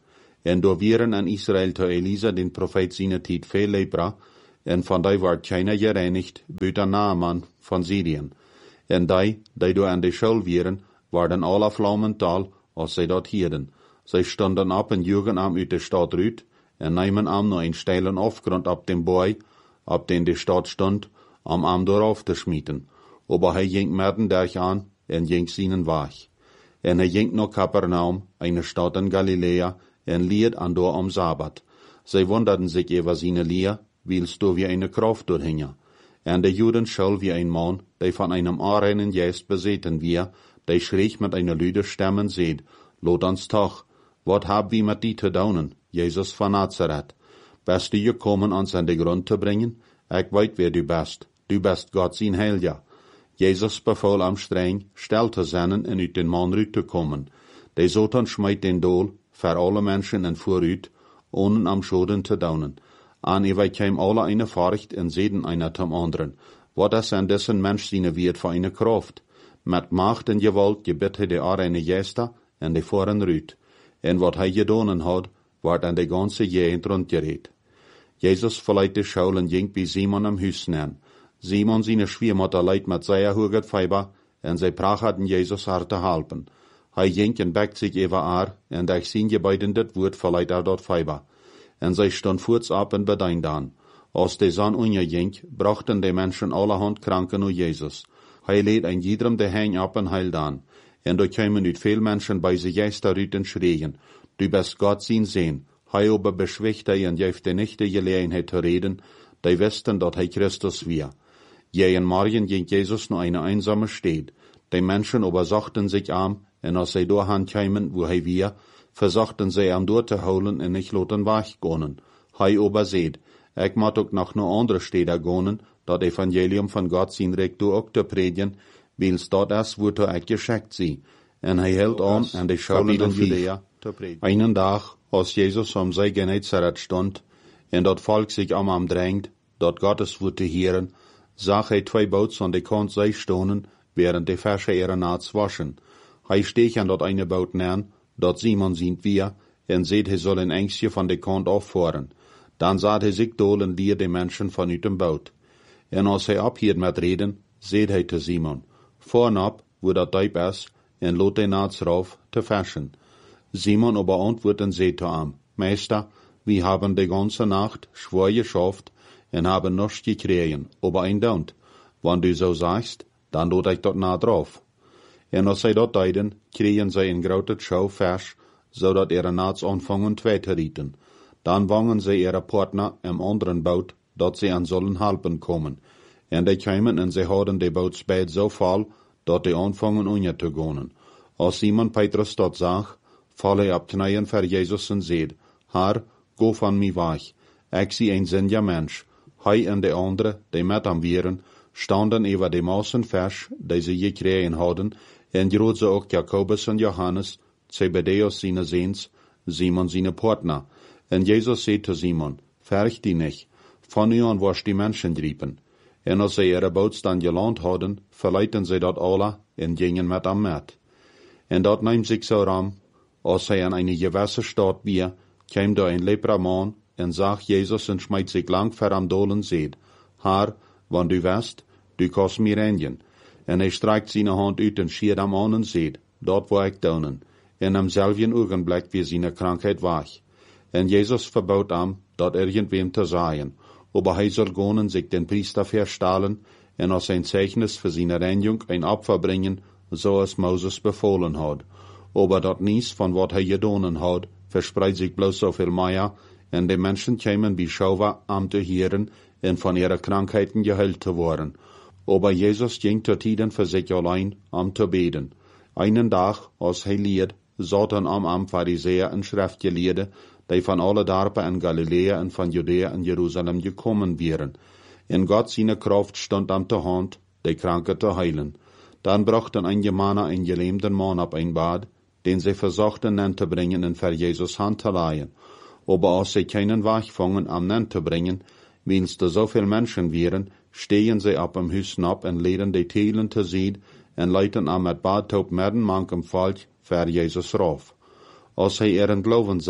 En door wieren in Israël te Elisa, den Prophet seine tijd veel lepra, en van die werd keiner gereinigd, buiten Naaman van Syrien. En die, die door aan de schul wieren, waren alle vlammental, als zij dat hielden. Zij stonden op en joegen am uit de stad uit, en namen am nog een steilen afgrond op den boy, op den de stad stond, om am doorauf te schmieten. Aber hij ging midden derg aan, en ging seinen weg. En hij ging naar Kapernaum, eine stad in Galilea, en leed aan door am Sabbat. Zij wunderden zich over seine Leer, wilst du wie eine Kraft durchhingen. En de Juden schul wie ein Mann, der von einem unreinen Geist besessen wir, der schräg mit einer lüde Stimme seht, lot uns toch, wat hab wie mit die te daunen, Jesus von Nazareth? Bist du gekommen, uns an den Grund zu bringen? Ich weet wer du bist, du bist Gott sein Heilja. Jesus befahl am streng, stil te zijn en uit den Mann uit te komen. De Satan schmeit den Dol, für alle Menschen en vooruit, ohne am Schoden te daunen. An ewe keim alle eine Furcht en zeden einer zum anderen. Wat is an dessen Mensch seine wird für eine Kraft? Mit Macht en Gewalt gebet hij de arene Gesta en de voren ruut. En wat hij gedonen had, wordt an de ganze Gegend rondgereed. Jesus verleiht de Schaul en ging bij Simon am Huis neer. Simon seine Schwiemutter leid mit sehr hoger Feiber, en zij prachaten Jesus haar te helpen. Hij ging en bekt zich even aan, en durch zijn gebeiden dit woord verleiht er dort Feiber. En zij stond voorts op en bedient aan. Als de zon onderging, brachten de mensen allerhand kranken naar Jezus. Hij leed een iedereen de heen op en heilde aan. En er kwamen uit veel mensen bij zich juist eruit en schreien, du bist Gott zijn Seen. Hij aber beschwicht hij en geeft de nicht de gelegenheid te reden, die wisten dat hij Christus weer. Je en morgen ging Jesus naar eine einsame Stadt. Die Menschen aber sachten sich am, en als zij doorhand kwamen, wo hij weer, versuchten zij am door te houden en nicht loten weggonen. Hij aber seht, ik moet ook nog naar andere steden gonen, dat Evangelium van God zijn recht door ook te predigen, wils dat is, wo to ik geschickt zie. En hij hield aan en de schuilen in Judea te predigen. Einen dag, als Jesus om zij Genezareth stond, en dat volk zich am am drängt, dat Gottes woord te hören, zag hij twee boots aan de kant zij stonen, während de Fische ihre Naats waschen. Hij steeg aan dat eine boot neer, dat Simon sind wir, en seht hij soll een engstje van de kant afvoeren. Dan zat hij zich dolen lier de mensen vanuit dem boot. En als hij ophield met reden, seht hij te Simon, voornop, wo dat diep is, en lot de Naats rauf te fischen. Simon aber antwortet en seht zu ihm, Meister, wir haben de ganze Nacht schwer geschafft, en haben nichts gekriegen, aber ein Daunt. Wenn du so sagst, dann lot ich dort nah drauf. En als zij dat deiden, kregen zij een grote schouw vers, zodat ihre Naats anfangen twee te rieten. Dan wangen zij ihre partner im anderen boot, dat zij aan zullen helpen komen. En die kwamen en zij hadden de boot spijt zo vol, dat die anfangen onder te gaan. Als Simon Petrus dat zag, val hij op knieën voor Jezus en zei, Herr, go van mij weg. Ik zie een zinja mens. Hij en de andere, die met hem waren, standen over de massen vers, die ze gekregen hadden, en groot ze ook Jacobus en Johannes, Zebedeus seine Seens, Simon seine partner. En Jesus zei te Simon, fürcht die nicht, von nu an was die Menschen driepen. En als zij ihre boot dan geland hadden, verleiten zij dat alle en gingen met hem met. En dat neemt zich zo ram, als hij aan eine gewisse stad weer, kwam daar een lepra man en zag Jezus en smijt zich lang ver am dolen zeed, Herr, wann du west, du kost mir reinigen. En hij streikt zijn hand uit en schiert am aan en zeed, dat wil ik doen. En am selben ogenblik weer zijn krankheid weg. En Jezus verbood hem, dat irgendwem te zeggen, aber hij soll gaan en zich den priester verstalen, en als ein Zeichnis für seine Reinigung ein Opfer bringen, so es Moses befohlen hat. Aber dat niets van wat hij gedonen had, verspreidt sich bloß so viel mehr, en de Menschen kämen wie Schauer am te hören, en von ihre Krankheiten geheilt zu worden. Aber Jesus ging zu Tiden für sich allein, am zu beten. Einen Tag, als hij leed, zaten am am Pharisäer en Schriftgelehrte, die von alle Dorpen in Galilea en van Judäa en Jerusalem gekommen wären. In Gott seine Kraft stand am der Hand, die Kranke zu heilen. Dann brachten einige Männer einen gelähmten Mann ab ein Bad, den sie versuchten, nen zu bringen und für Jesus Hand zu leihen. Aber als sie keinen Weg fangen, am nen zu bringen, wenns da so viel Menschen wären, stehen sie ab im Hüssen ab und leden die Teilen zu sehen und leiten am mit Badtaub mitten manchem Volk für Jesus rauf. Als hij ihren Glauben zag,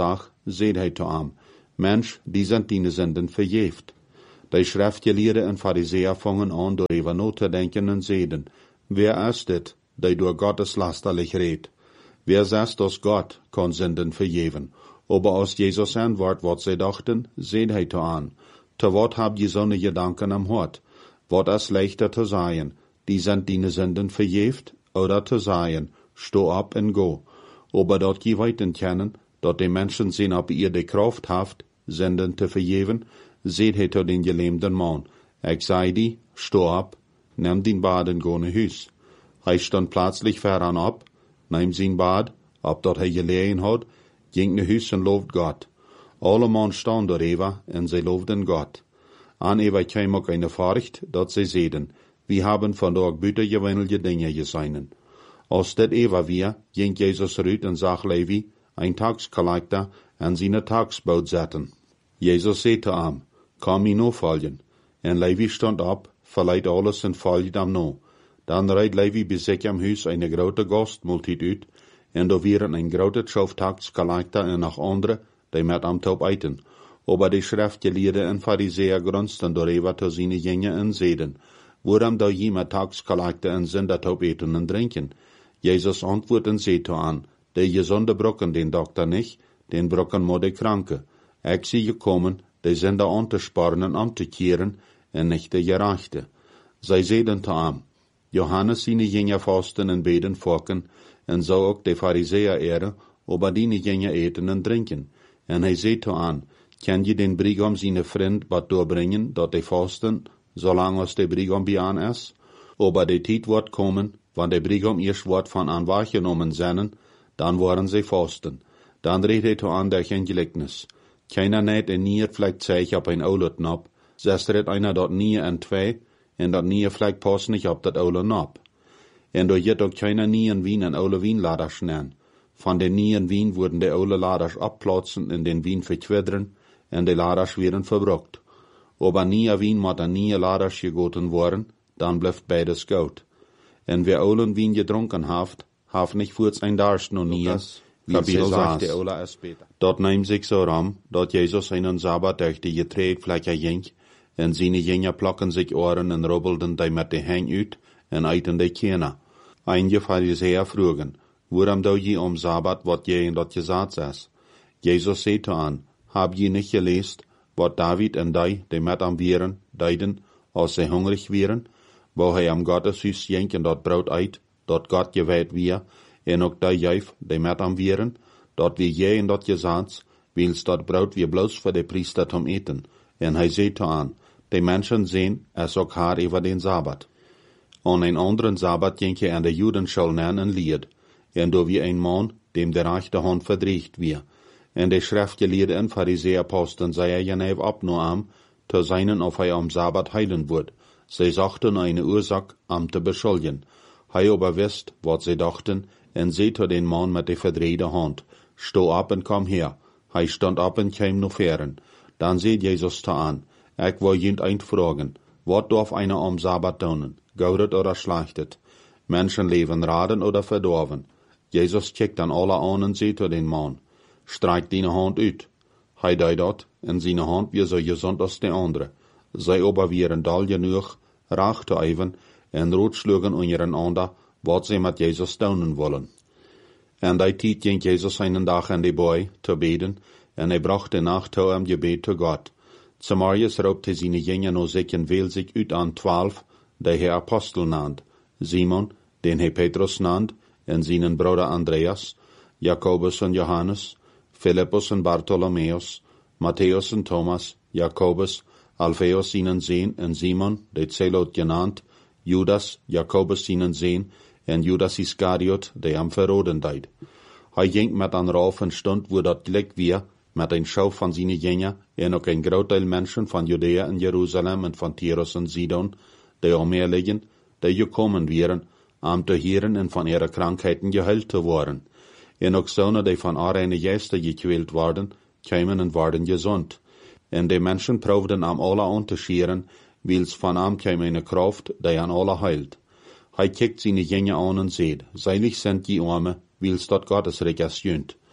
seht hij te am, Mensch, die sind deine Sünden verjeft. Die Schriftgelehrten und Pharisäer fangen an, darüber nachzudenken und sehen, wer ist es, der durch Gottes lasterlich redet? Wer sagt, dass Gott kann Sünden vergeben? Aber aus Jesus Antwort, was sie dachten, seht hij te an. Te wat habt ihr so ne Gedanken am Hort? Wat ist leichter zu sagen, die sind deine Sünden verjeft, oder zu sagen, steh ab und go. Aber dort je weiten kennen, dort die Menschen sehen, ob ihr die Kraft habt, Sünden zu vergeben, seht hij zu den gelähmten Mann. Ich sei die, steh ab, nimm den Bad und go nach Hus. Hij stand plötzlich voran ab, nahm sein Bad, ob dort hij gelegen hat, ging nach Hus und lobt Gott. Alle Mann stand darüber, und sie lobten Gott. An Eva kam auch eine Furcht, dass sie sehen, wir haben von dort bütergewöhnliche Dinge gesehen. Als das Eva wir, ging Jesus rüt und sag Levi, ein Taxkollektor, an seine Taxboot setzen. Jesus sagte ihm, komm ihn nachfolgen. Und Levi stand ab, verleiht alles und folgt ihm nach. Dann reiht Levi bis sich am Haus eine große Gastmultit uit, und da waren ein großer Schauftaxkollektor und noch andere, die mit am Top eiten. Aber die Schriftgelehrten und Pharisäer grunzten darüber zu seine Jünger und seden, warum da jemand Taxkollektor und Sünder Top eten und trinken? Jesus antwortet und sagte an, die Gesunde brocken den Doktor nicht, den brocken nur die Kranke. Ich sie gekommen, die Sünder anzusparen und anzukehren, und nicht die Gerechte. Sie seden zu ihm, Johannes seine Jünger fasten und beten forken, und so auch die Pharisäer ehren, aber die Jünger eten und trinken. Und er sagte an, kann je den Brigam seine Freund was durchbringen, dort die fasten, solange es der Brigam bei an ist? Aber die Zeit wird kommen, wenn der Brigam erst Wort von an wahrgenommen seinen, dann wollen sie fasten. Dann redet er an der Gleichnis. Keiner näht ein Nier vielleicht zeig auf ein Auletnab, selbst redt einer dort nie en zwei, en dat Nier vielleicht passt nicht auf dat Auletnab. En da jet auch keiner nie en Wien en Aule Wienlader schnern. Von den Nien Wien wurden die Aule Laders abplatzen und den Wien verquidren, en die Laders werden verbrockt. Aber nie Wien mat an nie Laders gegoten worden, dann bleibt beides gut. En wer Aulen Wien getrunken haft, haft nicht kurz ein Darst no nie, wie sie sagt die Aule es später. Dort nahm sich so ram, dort Jesus einen Sabbat durch die Geträgfläche ging, en seine Jünger plocken sich Ohren und rubbelten die mit die Hang ut, en eiten die Kinder. Einige Pharisäer frugen, warum da je am Sabbat, wat je in dat gesagt ist? Jesus sagte an, hab je nicht gelesen, wat David und die, die mit am Vieren, deiden, als sie hungrig wären, wo er am Gotteshuis ging und dort Brot eit, dort Gott geweiht wir, en auch die Jäuf, die mit am Vieren, dort wie je in dat gesagt, wils dort Brot wir bloß für die Priester zum Eten. En er sagte an, die Menschen sehen, es auch haar über den Sabbat. An ein anderen Sabbat ging er an der Judenschule nen en lied, en do wie ein Mann, dem der rechte Hand verdreht wir. En de Schriftgelehrten en Pharisäer posten sei er ja neif ab nur am, zu seinen auf er am Sabbat heilen wird. Sie sagten eine Ursache, am zu beschuldigen. Hei aber wisst, wat sie dachten, en sehte den Mann mit der verdrehte Hand. Steh ab und komm her. Hei stand ab und kam noch fern. Dann seht Jesus da an. Ich will jent ein fragen, wat darf einer am Sabbat tun? Gaudet oder schlechtet? Menschen leben raden oder verdorben? Jesus kickt an alle an und seht den Mann. Streik deine Hand ut. Hei dei dat, en seine Hand wie so gesund als die andere. Sei aber wieren dal genug, rach zu eiven, en rotschlugen untereinander, wat sie mit Jesus tun wollen. En die Zeit ging Jesus einen Tag an die Boy zu beten, en er brachte Nacht zu am Gebet zu Gott. Zamarius raubte seine Jünger no sich en wähl sich ut an zwölf, die er Apostel nannt. Simon, den er Petrus nannt, en seinen Bruder Andreas, Jakobus und Johannes, Philippus und Bartholomäus, Matthäus und Thomas, Jakobus, Alphaeus seinen Sohn, und Simon, der Zelot genannt, Judas, Jakobus seinen Sohn, und Judas Iskariot, der am Verroden deit. Er ging mit an Rauf und Stund, wo dort leg wir, mit ein Schau von seinen Jünger, und auch ein Großteil Menschen von Judäa und Jerusalem und von Tyrus und Sidon, die umherliegen, die gekommen wären, um zu hören und von ihren Krankheiten geheilt zu werden. Und auch so, die von reine Geister gequält worden, kamen und waren gesund. Und die Menschen proben am alle unterschieren, wils von am kam eine Kraft, die an alle heilt. Er kickt seine Jünger an und seht, seilig sind die Arme, wils dort Gottes Reich ist jünt.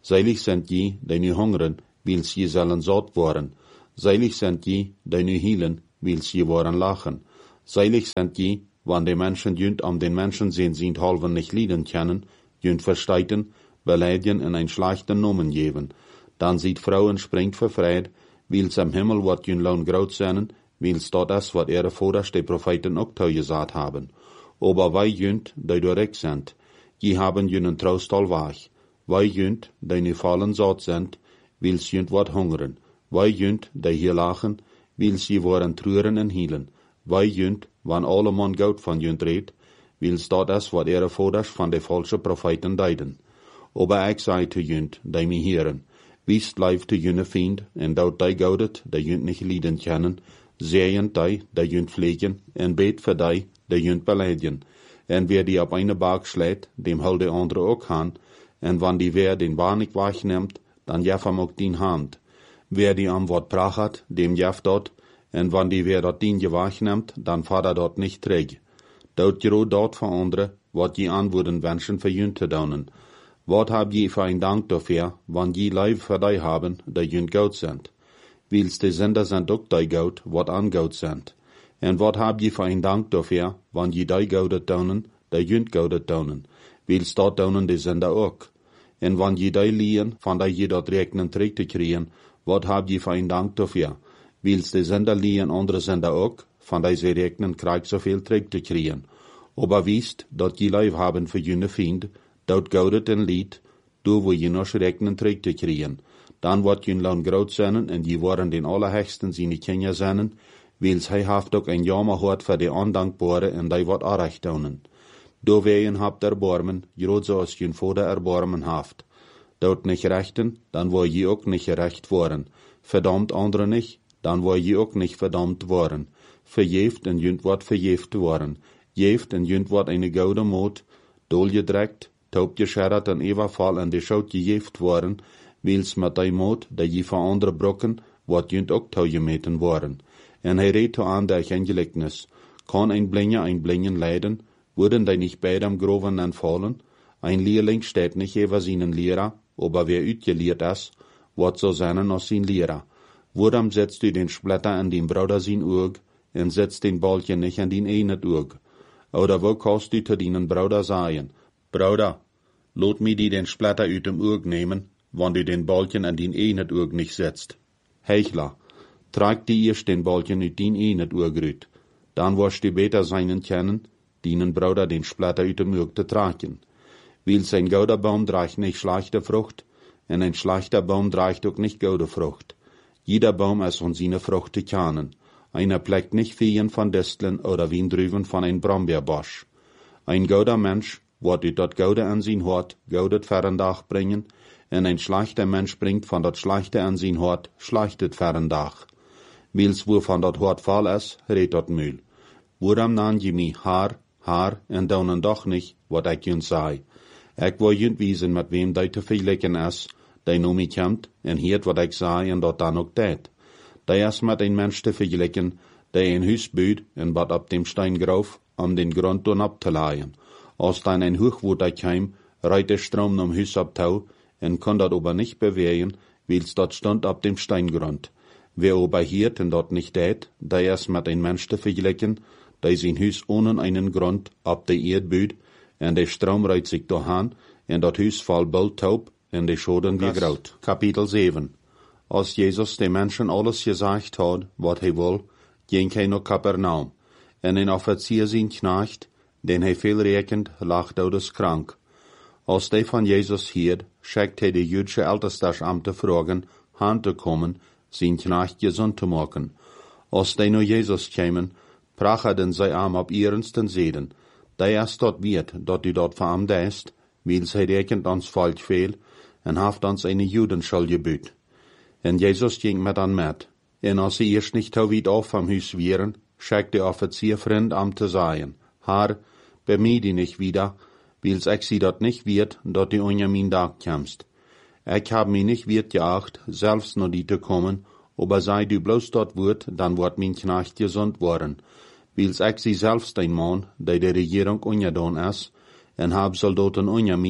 Seilig sind die, die nu hungern, wils je zullen satt worden. Seilig sind die, die nu hielen, wils je worden lachen. Seilig sind die, wann die Menschen jünt am den Menschen sehen sind halven nicht lieden können, jünt versteiten, beleidigen in ein schlechten Nomen geben. Dann sieht Frauen springt verfreit, wils am Himmel wat jün laun graut seinen, wils dort es wat ihre Voders die Propheten auch tau gesagt haben. Aber wij jünt, die direkt sind, die haben jünen Trost allwach. Wij jünt, die nu fallen satt sind, wils jünt wat hungern. Wij jünt, die hier lachen, wils je worden treuren en hielen. Wij jünt, wann alle man goud van jünt redt, wils dat is wat ihre Voders van de falsche Propheten deiden. Aber ik zei te jünt, die mi heren, wiest leif te jüne Fiend, en dat die goudet, die jünt nicht lieden kennen, sehend die, die jünt pflegen, en bet für die, die jünt beleidigen. En wer die op eine Bag schlägt, dem hol de andere ook aan, en wann die wer den Bar nicht wachnimmt, dann jaf hem ook dien hand. Wer die am Wort prachat, dem jaf dort, en wann die wer dort dien gewach nimmt, dann fahr er dort nicht träg. Dort jero dort von andere, wat je antwoorden wenschen für jünt te daunen. Wat hab je für ein Dank dafür, wann je Leib für die haben, die jünt gout sind. Wils die Sünder sind ook die gout, wat angout sind. En wat hab je für ein Dank dafür, wann je die goudet daunen, die jünt goudet daunen. Wils dort daunen die Sünder ook. En wann je die liehen, van die je dort rekenen terug te kriegen, wat hab je für ein Dank dafür. Wils die Sünder liehen andere Sünder ook, van die sie rekenen krijg zoveel terug te kriegen. Aber wiest, dat je Leib haben für jüne Fiend, dat goudet en lied, do wo je nog rekenen terug te kriegen. Dan wordt jün laun groot zijn en die worden den allerhechsten zine Kinder zijn, wils hij haft ook een jammer hoort voor de ondankbare en die wordt arrecht daunen. Do weien habt erbarmen, groot zoals jün vader erbarmen haft. Dout nicht rechten, dan wo je ook nicht gerecht worden. Verdammt andere nicht, dan wo je ook nicht verdammt worden. Verjeft en jünt wordt verjeft worden. Jeft en jünt wordt eine goude moot, dol gedrekt, taub gescherret en eva fall en de schout gejeft worden, wils met die moot, dat je van andere brokken, wat jünt ook tau gemeten worden. En hij reed aan der gelijkenis. Kan ein Blinger ein Blingen leiden, wurden die nicht beide am Groven entfallen? Ein Lehrling steht nicht über seinen Lehrer, aber wer utgeliert ist, wat so seinen als sein Lehrer. Worum setzt du den Splitter an den Bruder sein Urg, en setzt den Balken nicht an den einen Urg? Oder wo kannst du zu deinen Bruder sagen, Bruder, lot mi die den Splitter ut dem Urg nehmen, wann du den Balken an den einen Urg nicht setzt? Hechler, trag die erst den Balken ut den einen Urg rüt, dann wirst du beter seinen kennen, deinen Bruder den Splitter ut dem Urg te tragen. Wils ein gouder Baum draagt nicht schlechte Frucht, en ein schlechter Baum draagt auch nicht goude Frucht. Jeder Baum ist von seine Frucht te kennen. Einer pleckt nicht Feen von Disteln oder wie drüben von ein Brombeerbosch. Ein gouder Mensch, wat ut dat goude an sein Hort, goudet verrendach bringen, en ein schlechter Mensch bringt von dat schlechte an sein Hort, schlechtet verrendach. Wils wo von dat Hort fall is, red dat Mühl. Woram nan je mi haar, haar, en daunen doch nicht, wat ik jünt sei. Ik wil jünt wiesen met wem die te vergelijken is, die no mi kent, en heert wat ik zei en dat dan ook deed. Die is met een mens te vergelijken, die een huis bouwt en wat op dem Stein grauf, om den grond doen op te laaien. Als dan een hoogwoed kwam, rijdt de stroom om huis op touw, en kon dat aber nicht bewegen, wils dat stond op dem Steingrund. Wer aber hiert en dat nicht deed, die is met een mens te vergelijken, die zijn huis ohne einen Grund op de Erd bouwt, en de stroom rijdt zich doorhaan, en dat huis valt bald taub, en de schoden weer groot. Kapitel zeven. Als Jezus de mensen alles gezegd had, wat hij wil, ging hij naar Kapernaum, en een officier zijn knecht, den hij veel rekent, lag doodes krank. Als hij van Jezus hierd, schickt hij de Jüdische Ältestesamten te vragen, aan te komen, zijn knecht gezond te maken. Als hij naar Jezus kwamen, prachten zij am op ernsten zeden. Die is dat weet, dat u dat van hem deist, wils hij rekent ons volk veel, en haft ons eine Judenschuld gebüht. En Jezus ging met aan met, en als sie eerst nicht so weit auf vom Huis wären, schickt der Offizier Freund am te sagen, Herr, bemühe dich nicht wieder, wils ich sie dat nicht wird, dat du unter mein Dach kämst. Ich hab mich nicht wird geacht, selbst noch die zu kommen, aber sei du bloß dort wird, dann wird mein Knecht gesund worden. Wils ich sie selbst ein Mann, der der Regierung ungedon ist, en hab Soldaten unter mich,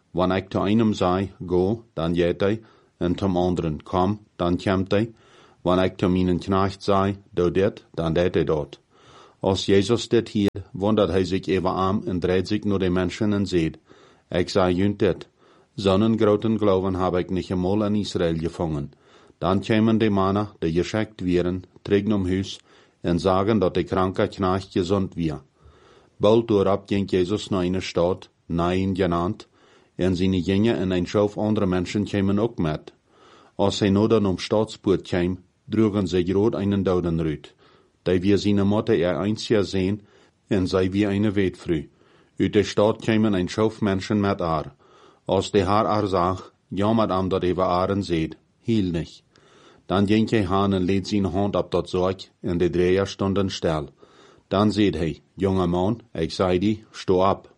Wann ik zu einem sei, go, dann geht hij, en zum anderen, komm, dann kommt hij. Wann ik zu meinen Knecht sei, do dit, dann deed hij dort. Als Jezus dit hier, wundert hij zich even am en dreht sich nur de Menschen en zegt, ik sei junt dit. Zo'n groten Glauben habe ik nicht einmal in Israel gefangen. Dann kämen die Männer, die geschickt wären, trägen um Haus, en sagen, dat de kranke Knecht gesund wir. Bald doorab ging Jesus naar eine Stadt, Nain genannt, en seine Jünger en een Schauf andere Menschen kämen ook met. Als hij nu dan om Staatspoort kwam, droegen ze groot einen Dodenrüt. Die wir seine Mutter er einziger sehen, en sei wie eine Weetfrüh. Uit de Stadt kämen ein Schauf Menschen met haar. Als de haar haar zag, jammert am dat even aren seht, hiel nicht. Dan ging hij haan en leed zijn hand op dat zorg, en de dreher stonden stil. Dan seht hij, jonge man, ik zei die, sto ab.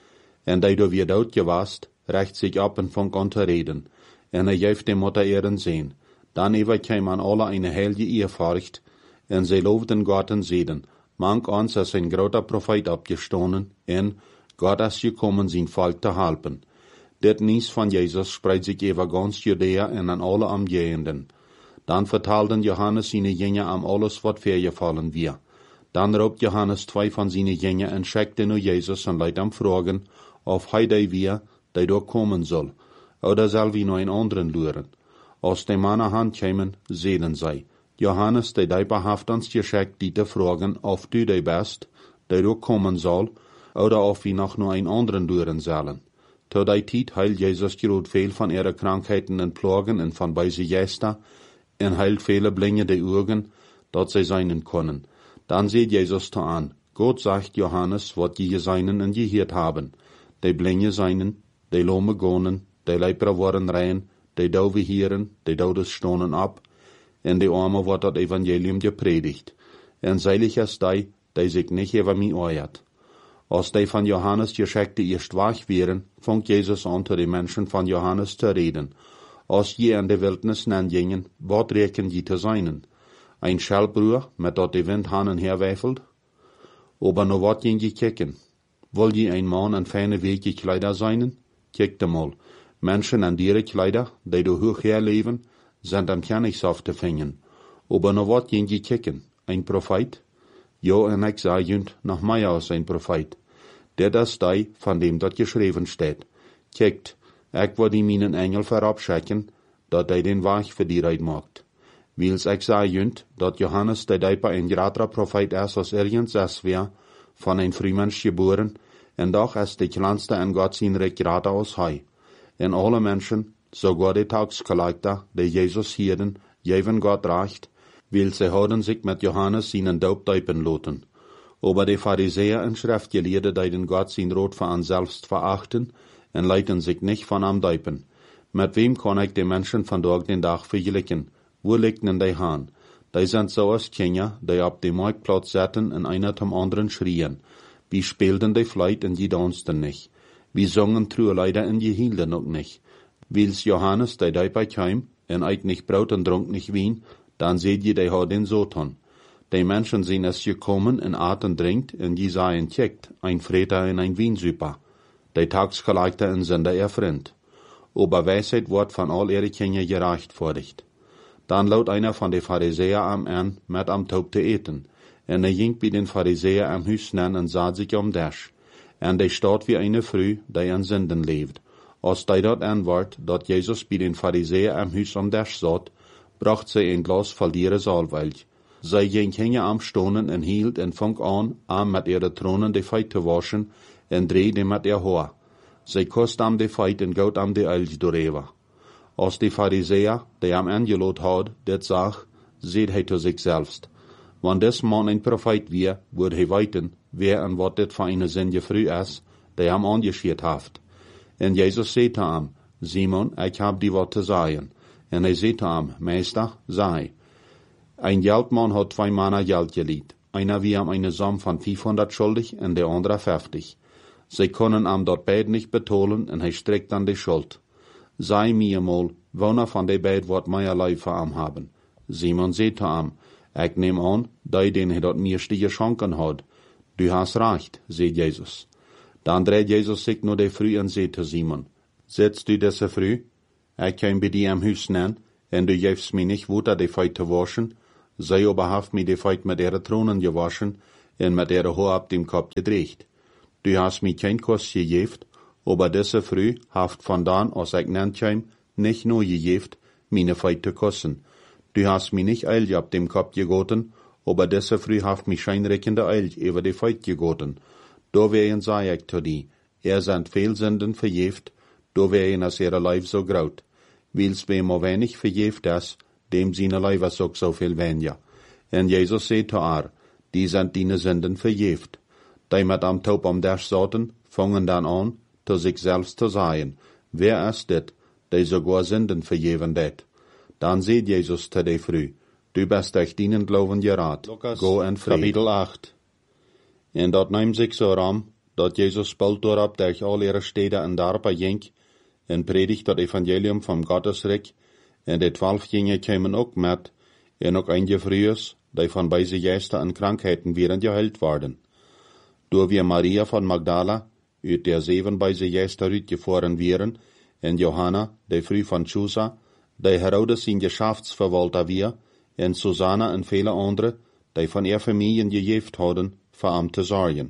En die do weer dood gewast, recht sich ab en fang an te reden, en hij geeft de Mutter ihren Sehn. Dan even kwam an alle eine heilige Ehrfurcht, en zij loofden Gott en zeiden, mank ons als een groter Prophet abgestonen, en Gott is gekommen zijn volk te helpen. Dit nieuws van Jezus spreidt sich over ganz Judäa en an alle Umgehenden. Dan vertelden Johannes seine Jünger am alles, wat vorgefallen wir. Dan roept Johannes zwei van seine Jünger en schickte nu Jezus en leidt am fragen, of hij die wir, die door komen soll, oder zal wie nu een anderen luren. Als die Männer hand kämen, sehen zij, Johannes, die die behaft ons geschickt, die te fragen, of du die bist, die door komen soll, oder of wie noch nur een anderen luren sollen. Zu die tijd heilt Jesus groot veel van ihre Krankheiten en Plagen en van bij sie Gäste, en heilt viele Blinde die Augen, dat sie seinen können. Dann sieht Jesus zu an, Gott sagt Johannes, wat je seinen en gehört haben. Die Blinde seinen, die Lahme gonen, die Lepra worden rein, die Dove hieren, die Dodes stonen ab, en die Arme wordt dat Evangelium gepredigt. En seilig ist die, die sich nicht über mich eiert. Als die von Johannes Geschichte erst wach wären, fängt Jesus an, zu den Menschen von Johannes zu reden. Als je in de Wildnis gingen, wat reken je te seinen? Ein Schellbruer, met dat de Wind hanen herweifelt? Aber no wat ging je kicken? Will je ein Mann an feine Wege Kleider seinen? Kick de mal. Menschen an diere Kleider, die du hoch herleben, sind am Königshof te finden. Aber no wat ging je kicken? Ein Prophet? Jo, en ik zei junt, noch mehr als ein Prophet. Der das die, von dem dat geschrieben steht. Kickt, ik wil die meinen Engel verabschicken, dat hij den Weg für die Reid macht. Wils ik zei junt, dat Johannes der Deiper ein grater Prophet ist, als irgends es wär, von ein Frühmensch geboren, en doch ist die kleinste en Gott sein Recht grater als hij. En alle Menschen, sogar die Tagskollector, die Jesus hielden, geven Gott recht, weil sie hadden sich mit Johannes seinen Doop deupen lassen. Aber die Pharisäer und Schriftgelehrte, die den Gott sein Rot für an selbst verachten, en leiten sich nicht von am deupen. Mit wem kann ich die Menschen von Tag den Tag vergleichen? Wo liegen die Hahn? Die sind so als Kinder, die auf dem Marktplatz sitzen und einer zum anderen schrien. Wie spielten die Fleit und die tanzten nicht. Wie sangen Truleider und die hielten auch nicht. Wils Johannes, der dabei kam, und eit nicht Brot und trank nicht Wein, dann seht ihr, die hat den Soton. Die Menschen sind es gekommen und aten trinkt, und die seien checkt, ein Freter und ein Winsüper. Die Tagskollector und sind ihr Freund. Aber Weisheit wird von all ihre Kinder gerechtfertigt. Dann laut einer von den Pharisäer am an, mit am Taub zu eten. Und er ging bei den Pharisäer am Hüs nen und sah sich um Dash. Und die steht wie eine Früh, die an Sünden lebt. Als die dort anwart, dat Jesus bei den Pharisäer am Hüs um Dash satt, bracht sie ein Glas voll ihre Salbwelch. Sie ging hinge am Stonen und hielt und fang an, am mit ihre Thronen die Feit zu waschen, und drehte mit ihr Haar. Sie kost am die Feit und gaut am die Elch durcheva. Als die Pharisäer, die am angelot had, dit sag, seht hij zu sich selbst. Wann des Mann ein Prophet wir, würd hij weiten, wer und wat dit für eine Sünde früh ist, die am angeschiert haft. Und Jesus seht am, Simon, ich hab die wat zu sagen. Und er seht am, Meister, sei. Ein Geldmann hat zwei Männer Geld geliehen. Einer wie am eine Summe von fünfhundert schuldig und der andere fünfzig. Sie können am dort beid nicht betonen und er streckt an die Schuld. Sei mir mal, wonner von de beid wird meierlei für am haben. Simon seht am, ich nehm an, die den he dort meiste geschenken hat. Du hast recht, seht Jesus. Dann dreht Jesus sich nur de früh und seht zu Simon. Sitzt du desse früh? Ich kann bei dir am Haus nennen, en du gibst mir nicht Wutter, die Feit zu waschen. Sei aber haft mir die Feit mit ihre Tronen gewaschen, en mit ihre Haar ab dem Kopf gedreht. Du hast mir kein Kuss gegeben, aber desse früh haft von dann, als ich nennt heim, nicht nur gegeben, meine Feit zu kussen. Du hast mir nicht Eil ab dem Kopf gegoten, aber desse früh haft mich scheinreckende Eil über die Feit gegoten. Da wehen sag ich zu dir, er sind Fehlsünden verjeft, da wehen as ihre Leib so graut. Wils wem o wenig verjeft es, dem seine Leib was auch so viel weniger. En Jesus sagt zu ihr, die sind deine Sünden verjeft. Die mit am Taub am Dash saßen, fangen dann an, zu sich selbst zu sagen, wer ist dit, die sogar Sünden verjeven det? Dann seht Jesus zu dir früh, du bist durch deinen Glauben gerat, go in Frieden. Kapitel acht. En dat neemt sich so ram, dat Jesus bald dorab durch all ihre Städte en Darpa ging, en predigt dat Evangelium vom Gottesreich, en de twaalf Jünger kämen ook met, en ook einige Frühes, die von beise Geister en Krankheiten wären geheilt worden. Door wir Maria von Magdala, uit der zeven beise Geister uitgefahren wären, en Johanna, die früh von Chusa, die Herodes zijn Geschäftsverwalter wir, en Susanna en viele andere, die von ihr Familien gejeft hadden, voor am te zorgen.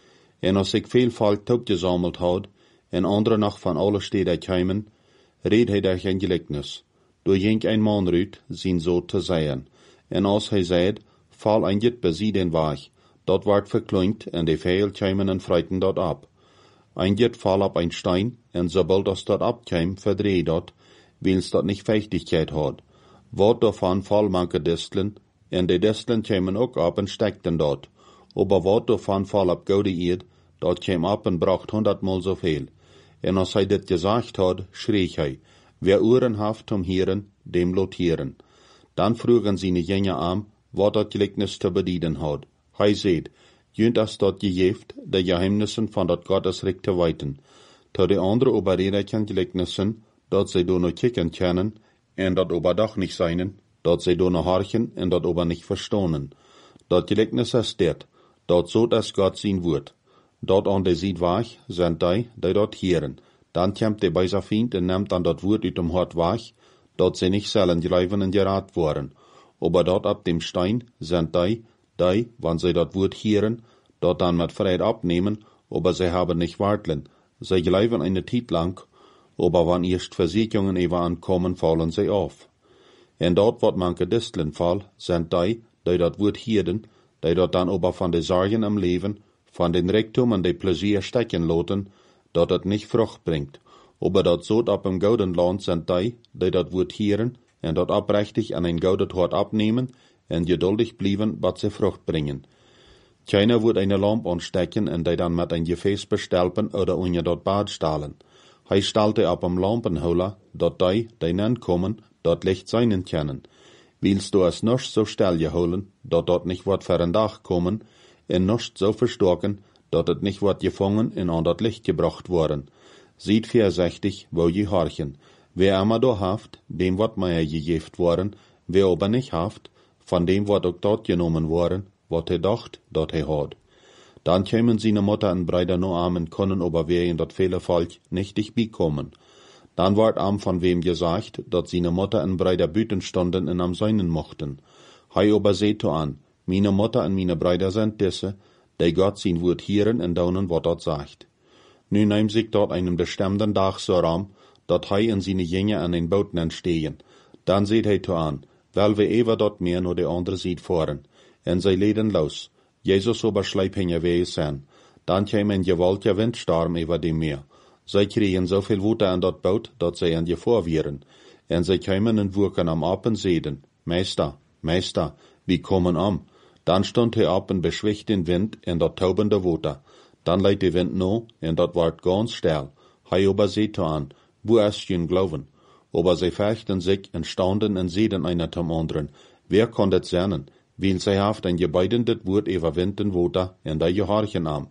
En als ik veel volk opgesammelt had, en andere nog van alle steden kwamen, reed hij daar geen gelijkenis. Door ging een man uit, zijn zo te zeggen. En als hij zei, val een jet bij den weg, dat wordt verkleint, en de veel kwamen en freiten dat ab. Ein jet fall op een stein, en sobald das dat abkwam, verdreh dat, wils dat nicht Fechtigkeit hat. Wat davon fall manche Disteln, en de Disteln kwamen ook ab en steckten dat. Aber wat davon fall op goude eerd, dat kwam ab en bracht honderdmal so viel. En als hij dit gesagt had, schrie hij, wer Ohren haft zum Hören, dem lotieren. Dann frugen seine Jünger an, wat dat Gleichnis te bedienen had. Hij seht, jünt as dat gejeft, de Geheimnissen van dat Gottesreich te weiten. Te de andere oberredeken Gleichnissen, dat zij do no kicken kennen, en dat ober doch nicht seinen, dat zij do no horchen, en dat ober nicht verstonen. Dat Gleichnis is dit, dat so das Gott sein wird. Dort an de Sied weg, sind die, die dort hieren. Dann kämmt de beiser Feind en nimmt an dat Wort uit dem Hort weg, dat sie nicht sollen gleiben en gerat worden. Aber dort ab dem Stein sind die, die, wann sie dat Wort hieren, dort dann mit Fried abnehmen, aber sie haben nicht warteln. Sie gleiben eine Zeit lang, aber wann erst Versicherungen ewa ankommen, fallen sie auf. En dort wat manche Disteln fall, sind die, die dat Wort hieren, die dort dann aber von de Sorgen am Leben, von den Reichtum und de Plezier stecken loten, dat het nicht Frucht bringt. Aber dat so ab im gouden Land sind die, die dat Wort hieren, en dat oprechtig an ein goudet Hort abnehmen, en geduldig blieben, wat sie Frucht bringen. Keiner wird eine Lampe anstecken en die dann mit ein Gefäß bestelpen oder unje dat Bad stahlen. Hij stalte ab am Lampenholer, dat die, die nen kommen, dat Licht seinen können. Willst du es nicht so still geholen, dat dat nicht wat für ein Dach kommen, en nicht so verstocken, dat het nicht wat gefangen en an dat Licht gebracht worden. Sieht vorsichtig, wo je horchen. Wer immer do haft, dem wat meier gegeft worden, wer aber nicht haft, von dem wat auch dort genommen worden, wat er dacht, dat er hat. Dann kämen seine Mutter en Brüder no armen können, aber wer in dat viele Volk nicht dich bekommen. Dann ward am von wem gesagt, dat seine Mutter en Brüder büten standen en am seinen mochten. Hei aber seht an, meine Mutter en meine Brüder sind disse, die Gott sein Wort hieren en daunen wat dat sagt. Nu neemt sich dort einen bestimmten Tag so ram, dat hei en seine Jünger an den Booten entstehen. Dann seht hei to an, weil wir ever dort mehr nur de andere sieht fahren. En zij leden los. Jesus aber schleip hinge weh sein. Dann käm ein gewaltiger Windstorm über dem Meer. Zij kriegen so viel Wutter an dat Boot, dat zij an je vorwieren. En zij kämen en wurken am Apen seden. Meister, Meister, wie kommen am? Dann stond hij ab en beschwicht den Wind en dat taubende Wutter. Dann leidt de Wind no, en dat ward ganz still. Hij aber seht an, wo ist jen glauben? Aber zij fechten sich en staunden en seden einer zum anderen. Wer kon dat zernen? Weil zij haft ein gebeidendet Wort über Wind en Wutter en da je horchen am.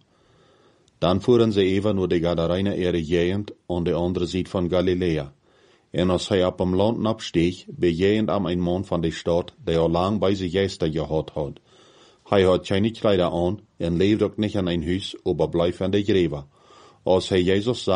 Dann fuhren sie even nur die Gadareine ihre Gegend an der andere Seite von Galiläa. En als hij ab am Land absteeg, bejegend am ein Mann von der Stadt, der al lang bei sich Geister gehad had. Hij had keine Kleider an en leefde ook nicht an ein Huis, aber bleef an der Gräber. Als hij Jesus zag,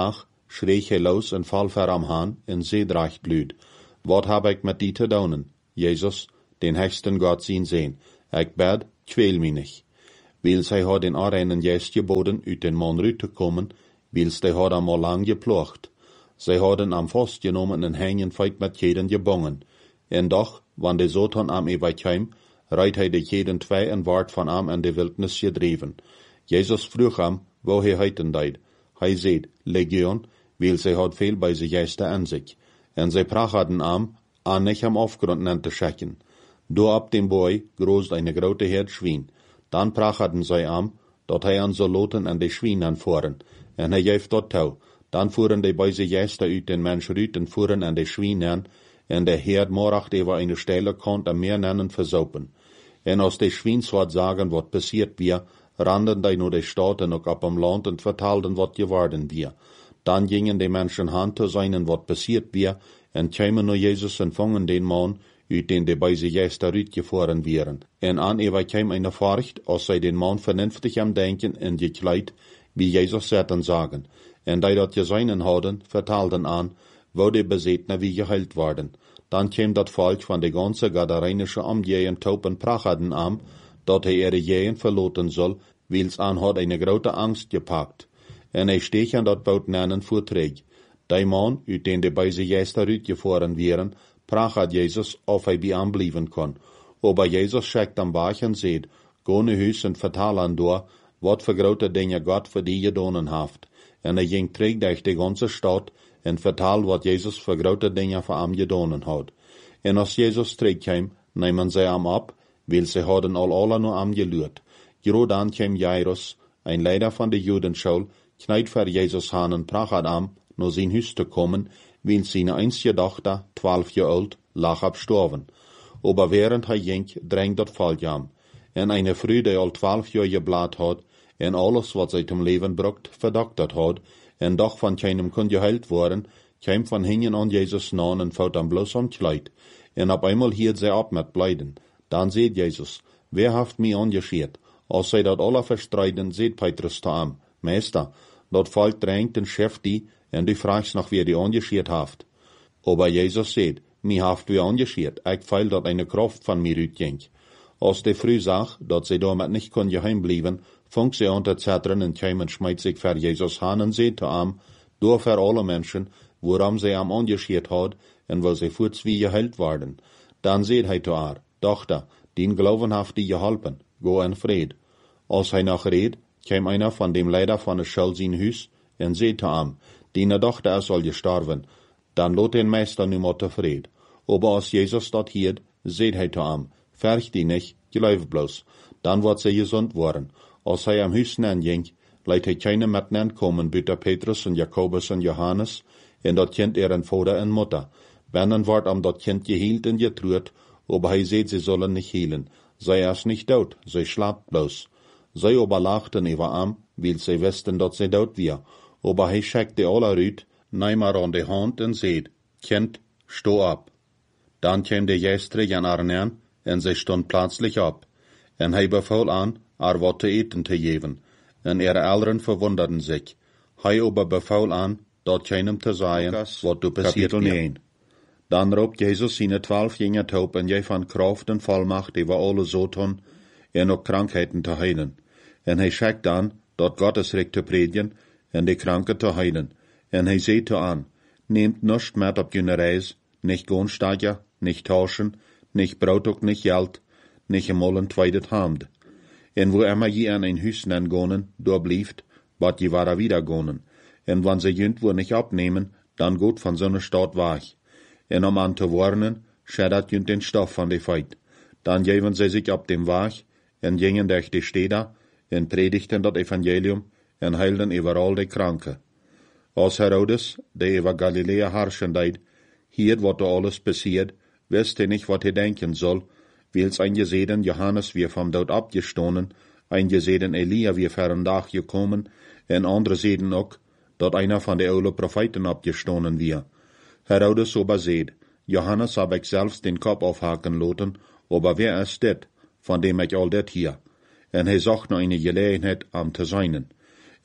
schreeg hij los en val ver am haan en zei draagt luid, wat heb ik met die te doen? Jezus, den hechten God zien zijn, ik bid, kweel mij niet. Wils hij had in arenen juist geboden uit den man uit te komen, wils hij had am al lang geplocht. Zij hadden am vastgenomen en hengen feit met jeden gebongen. En doch, wanneer de Satan am ewig kwam, rijdt hij de jeden twee en wordt van am in de wildnis gedreven. Jezus vroeg am, wo hij heiten deed. Hij zei, Legion, wils hij had veel bij zich juiste aan zich. En zij prachten am, aan nicht am afgrond aan te schikken. Door ab dem boy groosd een grote herd schwien. Dan prachten zij am, dat hij aan zo loten en de schwien aanvoeren. En hij geeft dat touw. Dan voeren die bij zich juiste uit den mens uit en voeren aan de schwien aan. En de herd moracht over een steile kant en meer nennen versopen. En als de schwien wat sagen wat passiert wir, randen die naar de stad en ook op am land en vertelden wat geworden wir. Dan gingen de mensen hand te zijn en wat passiert wir, en kwamen naar Jezus en vangen den man, uit den de bij zich juist eruit gevoeren wieren. En aan ewa kwam eine Furcht, als zij den man vernünftig am denken en gekleid, wie Jezus zetten sagen. En die dat gezeinen hadden, vertelden aan, wo de bezetene wie geheilt worden. Dan kwam dat volk van de ganze gadarenische omgeën taupen prachten am, dat hij ihre Jehen verloten soll, wils aan had eine grote angst gepakt. En hij steeg aan dat boot nennen voortreeg. Die man, uit den de bij zich juist eruit gevoeren wieren, pracht Jezus of hij bij hem blijven kon. Aber Jezus schickt am Bach en zegt, go naar huis en vertel aan door, wat voor grote dingen God voor die gedaan heeft. En hij ging terug door de ganze stad en vertel wat Jezus voor grote dingen voor hem gedaan had. En als Jezus terugkwam, namen zij hem op, weil ze hadden al alle naar hem geluurd. Gero dan kwam Jairus, een leider van de Judenschule, knijt voor Jezus aan en pracht hem, naar zijn huis te komen, weil zijn einzige dochter, twaalf jaar oud, lag abstorven. Aber während hij ging, drang dat volk hem. En eine Frau, die al twaalf jaar geblaad had, en alles wat zij zum Leben bracht, verdoktert had, en doch van keinem kon geheilt worden, kwam van hingen aan Jezus na en fout hem bloos om kleid. En op einmal hield zij op met blijden. Dan zei Jezus, wer heeft mij angescheert? Als zij dat alle verstreiden, zei Petrus te hem, Meester, dat volk drängt en scheft die, en du fragst noch, wer die angescheert haft. Aber Jezus zei, mij haft wie angescheert, ik feil dat eine Kraft van mir uitging. Als de Frau zag, dat zij damit nicht kon geheim blijven, fang sie an te zetteren en kwam en schmeidt zich voor Jezus aan en zei te hem, door voor alle mensen, waarom zij hem angescheert had, en wil zij voorts wie geheilt worden. Dan zei hij te haar, Dochter, dien Glauben haft die geholpen, go in vrede. Als hij nog reed, kwam einer van dem leider van de schul zijn huis, en zei te hem, die dochter is al gestorven, dan lot den Meister nu maar tevreden. Aber als Jezus dat hield, zei hij te hem, verg die nicht, geloof bloos, dan wordt zij gezond worden. Als hij am huis nen ging, leidt hij keine met nen komen, buiten Petrus en Jacobus en Johannes, en dat kind er een vader en moeder. Binnen wordt am dat kind geheeld en getruurt, aber hij zei, sie sollen nicht heelen. Zij is nicht dood, zij slaapt bloos. Zij aber lachten over am, weil zij wisten dat zij dood weer. Aber hij schickte alle uit, nam haar aan de hand en zei, Kind, sto op. Dan kwam de geest terug aan haar neer, en zij stond plötzlich op. En hij beval aan, haar wat te eten te geven. En ihre Eltern verwunderten zich. Hij aber beval aan, dat keinem te zeggen, wat du passiert mir. Dan roept Jezus zijn twaalf jingen toe en jij van kracht en volmacht over alle Satan en ook krankheden te heilen. En hij schickt dan, dat Gottes recht te predigen en de kranken te heilen. En hij zei te aan, neemt nichts met op jullie reis, nicht Gohnsteiger, nicht tauschen, nicht Brot ook nicht Geld, nicht einmal een tweede Hand. En wo immer je an ein Huis nen gonen, door blieft, wat je wara wieder gonen. En wann ze jünt wo nicht abnehmen, dan gut van zo'n stad weg. En om aan te warnen, schädert jünt den Stoff van de feit. Dan geven ze zich op dem Weg, en gingen durch de steden, en predigten dat Evangelium, en heilden overal de kranken. Als Herodes, de over Galilea herrschen deed, hier wat er alles passiert, wist hij niet wat hij denken soll, wils ein gesehen Johannes wie vom Tod abgestoßen, ein gesehen Elia wie vor een Dag gekommen, en andere sehen ook, dat einer von de oude Propheten abgestoßen wie. Herodes aber seht, Johannes hab ich selbst den Kopf aufhaken lassen, aber wer ist dit, von dem ich all dit hier? En hij zocht naar eine Gelegenheit am te seinen.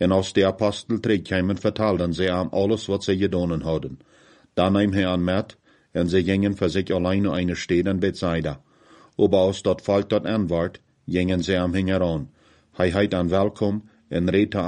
En als de apostel terugkwamen, vertelden ze hem alles wat ze gedaan hadden. Dan nam hij aan met, en ze gingen voor zich alleen naar een stad in Bethsaida. Aber als dat volk dat antwoord, gingen ze hem hingeran. Hij heet aan welkom en reed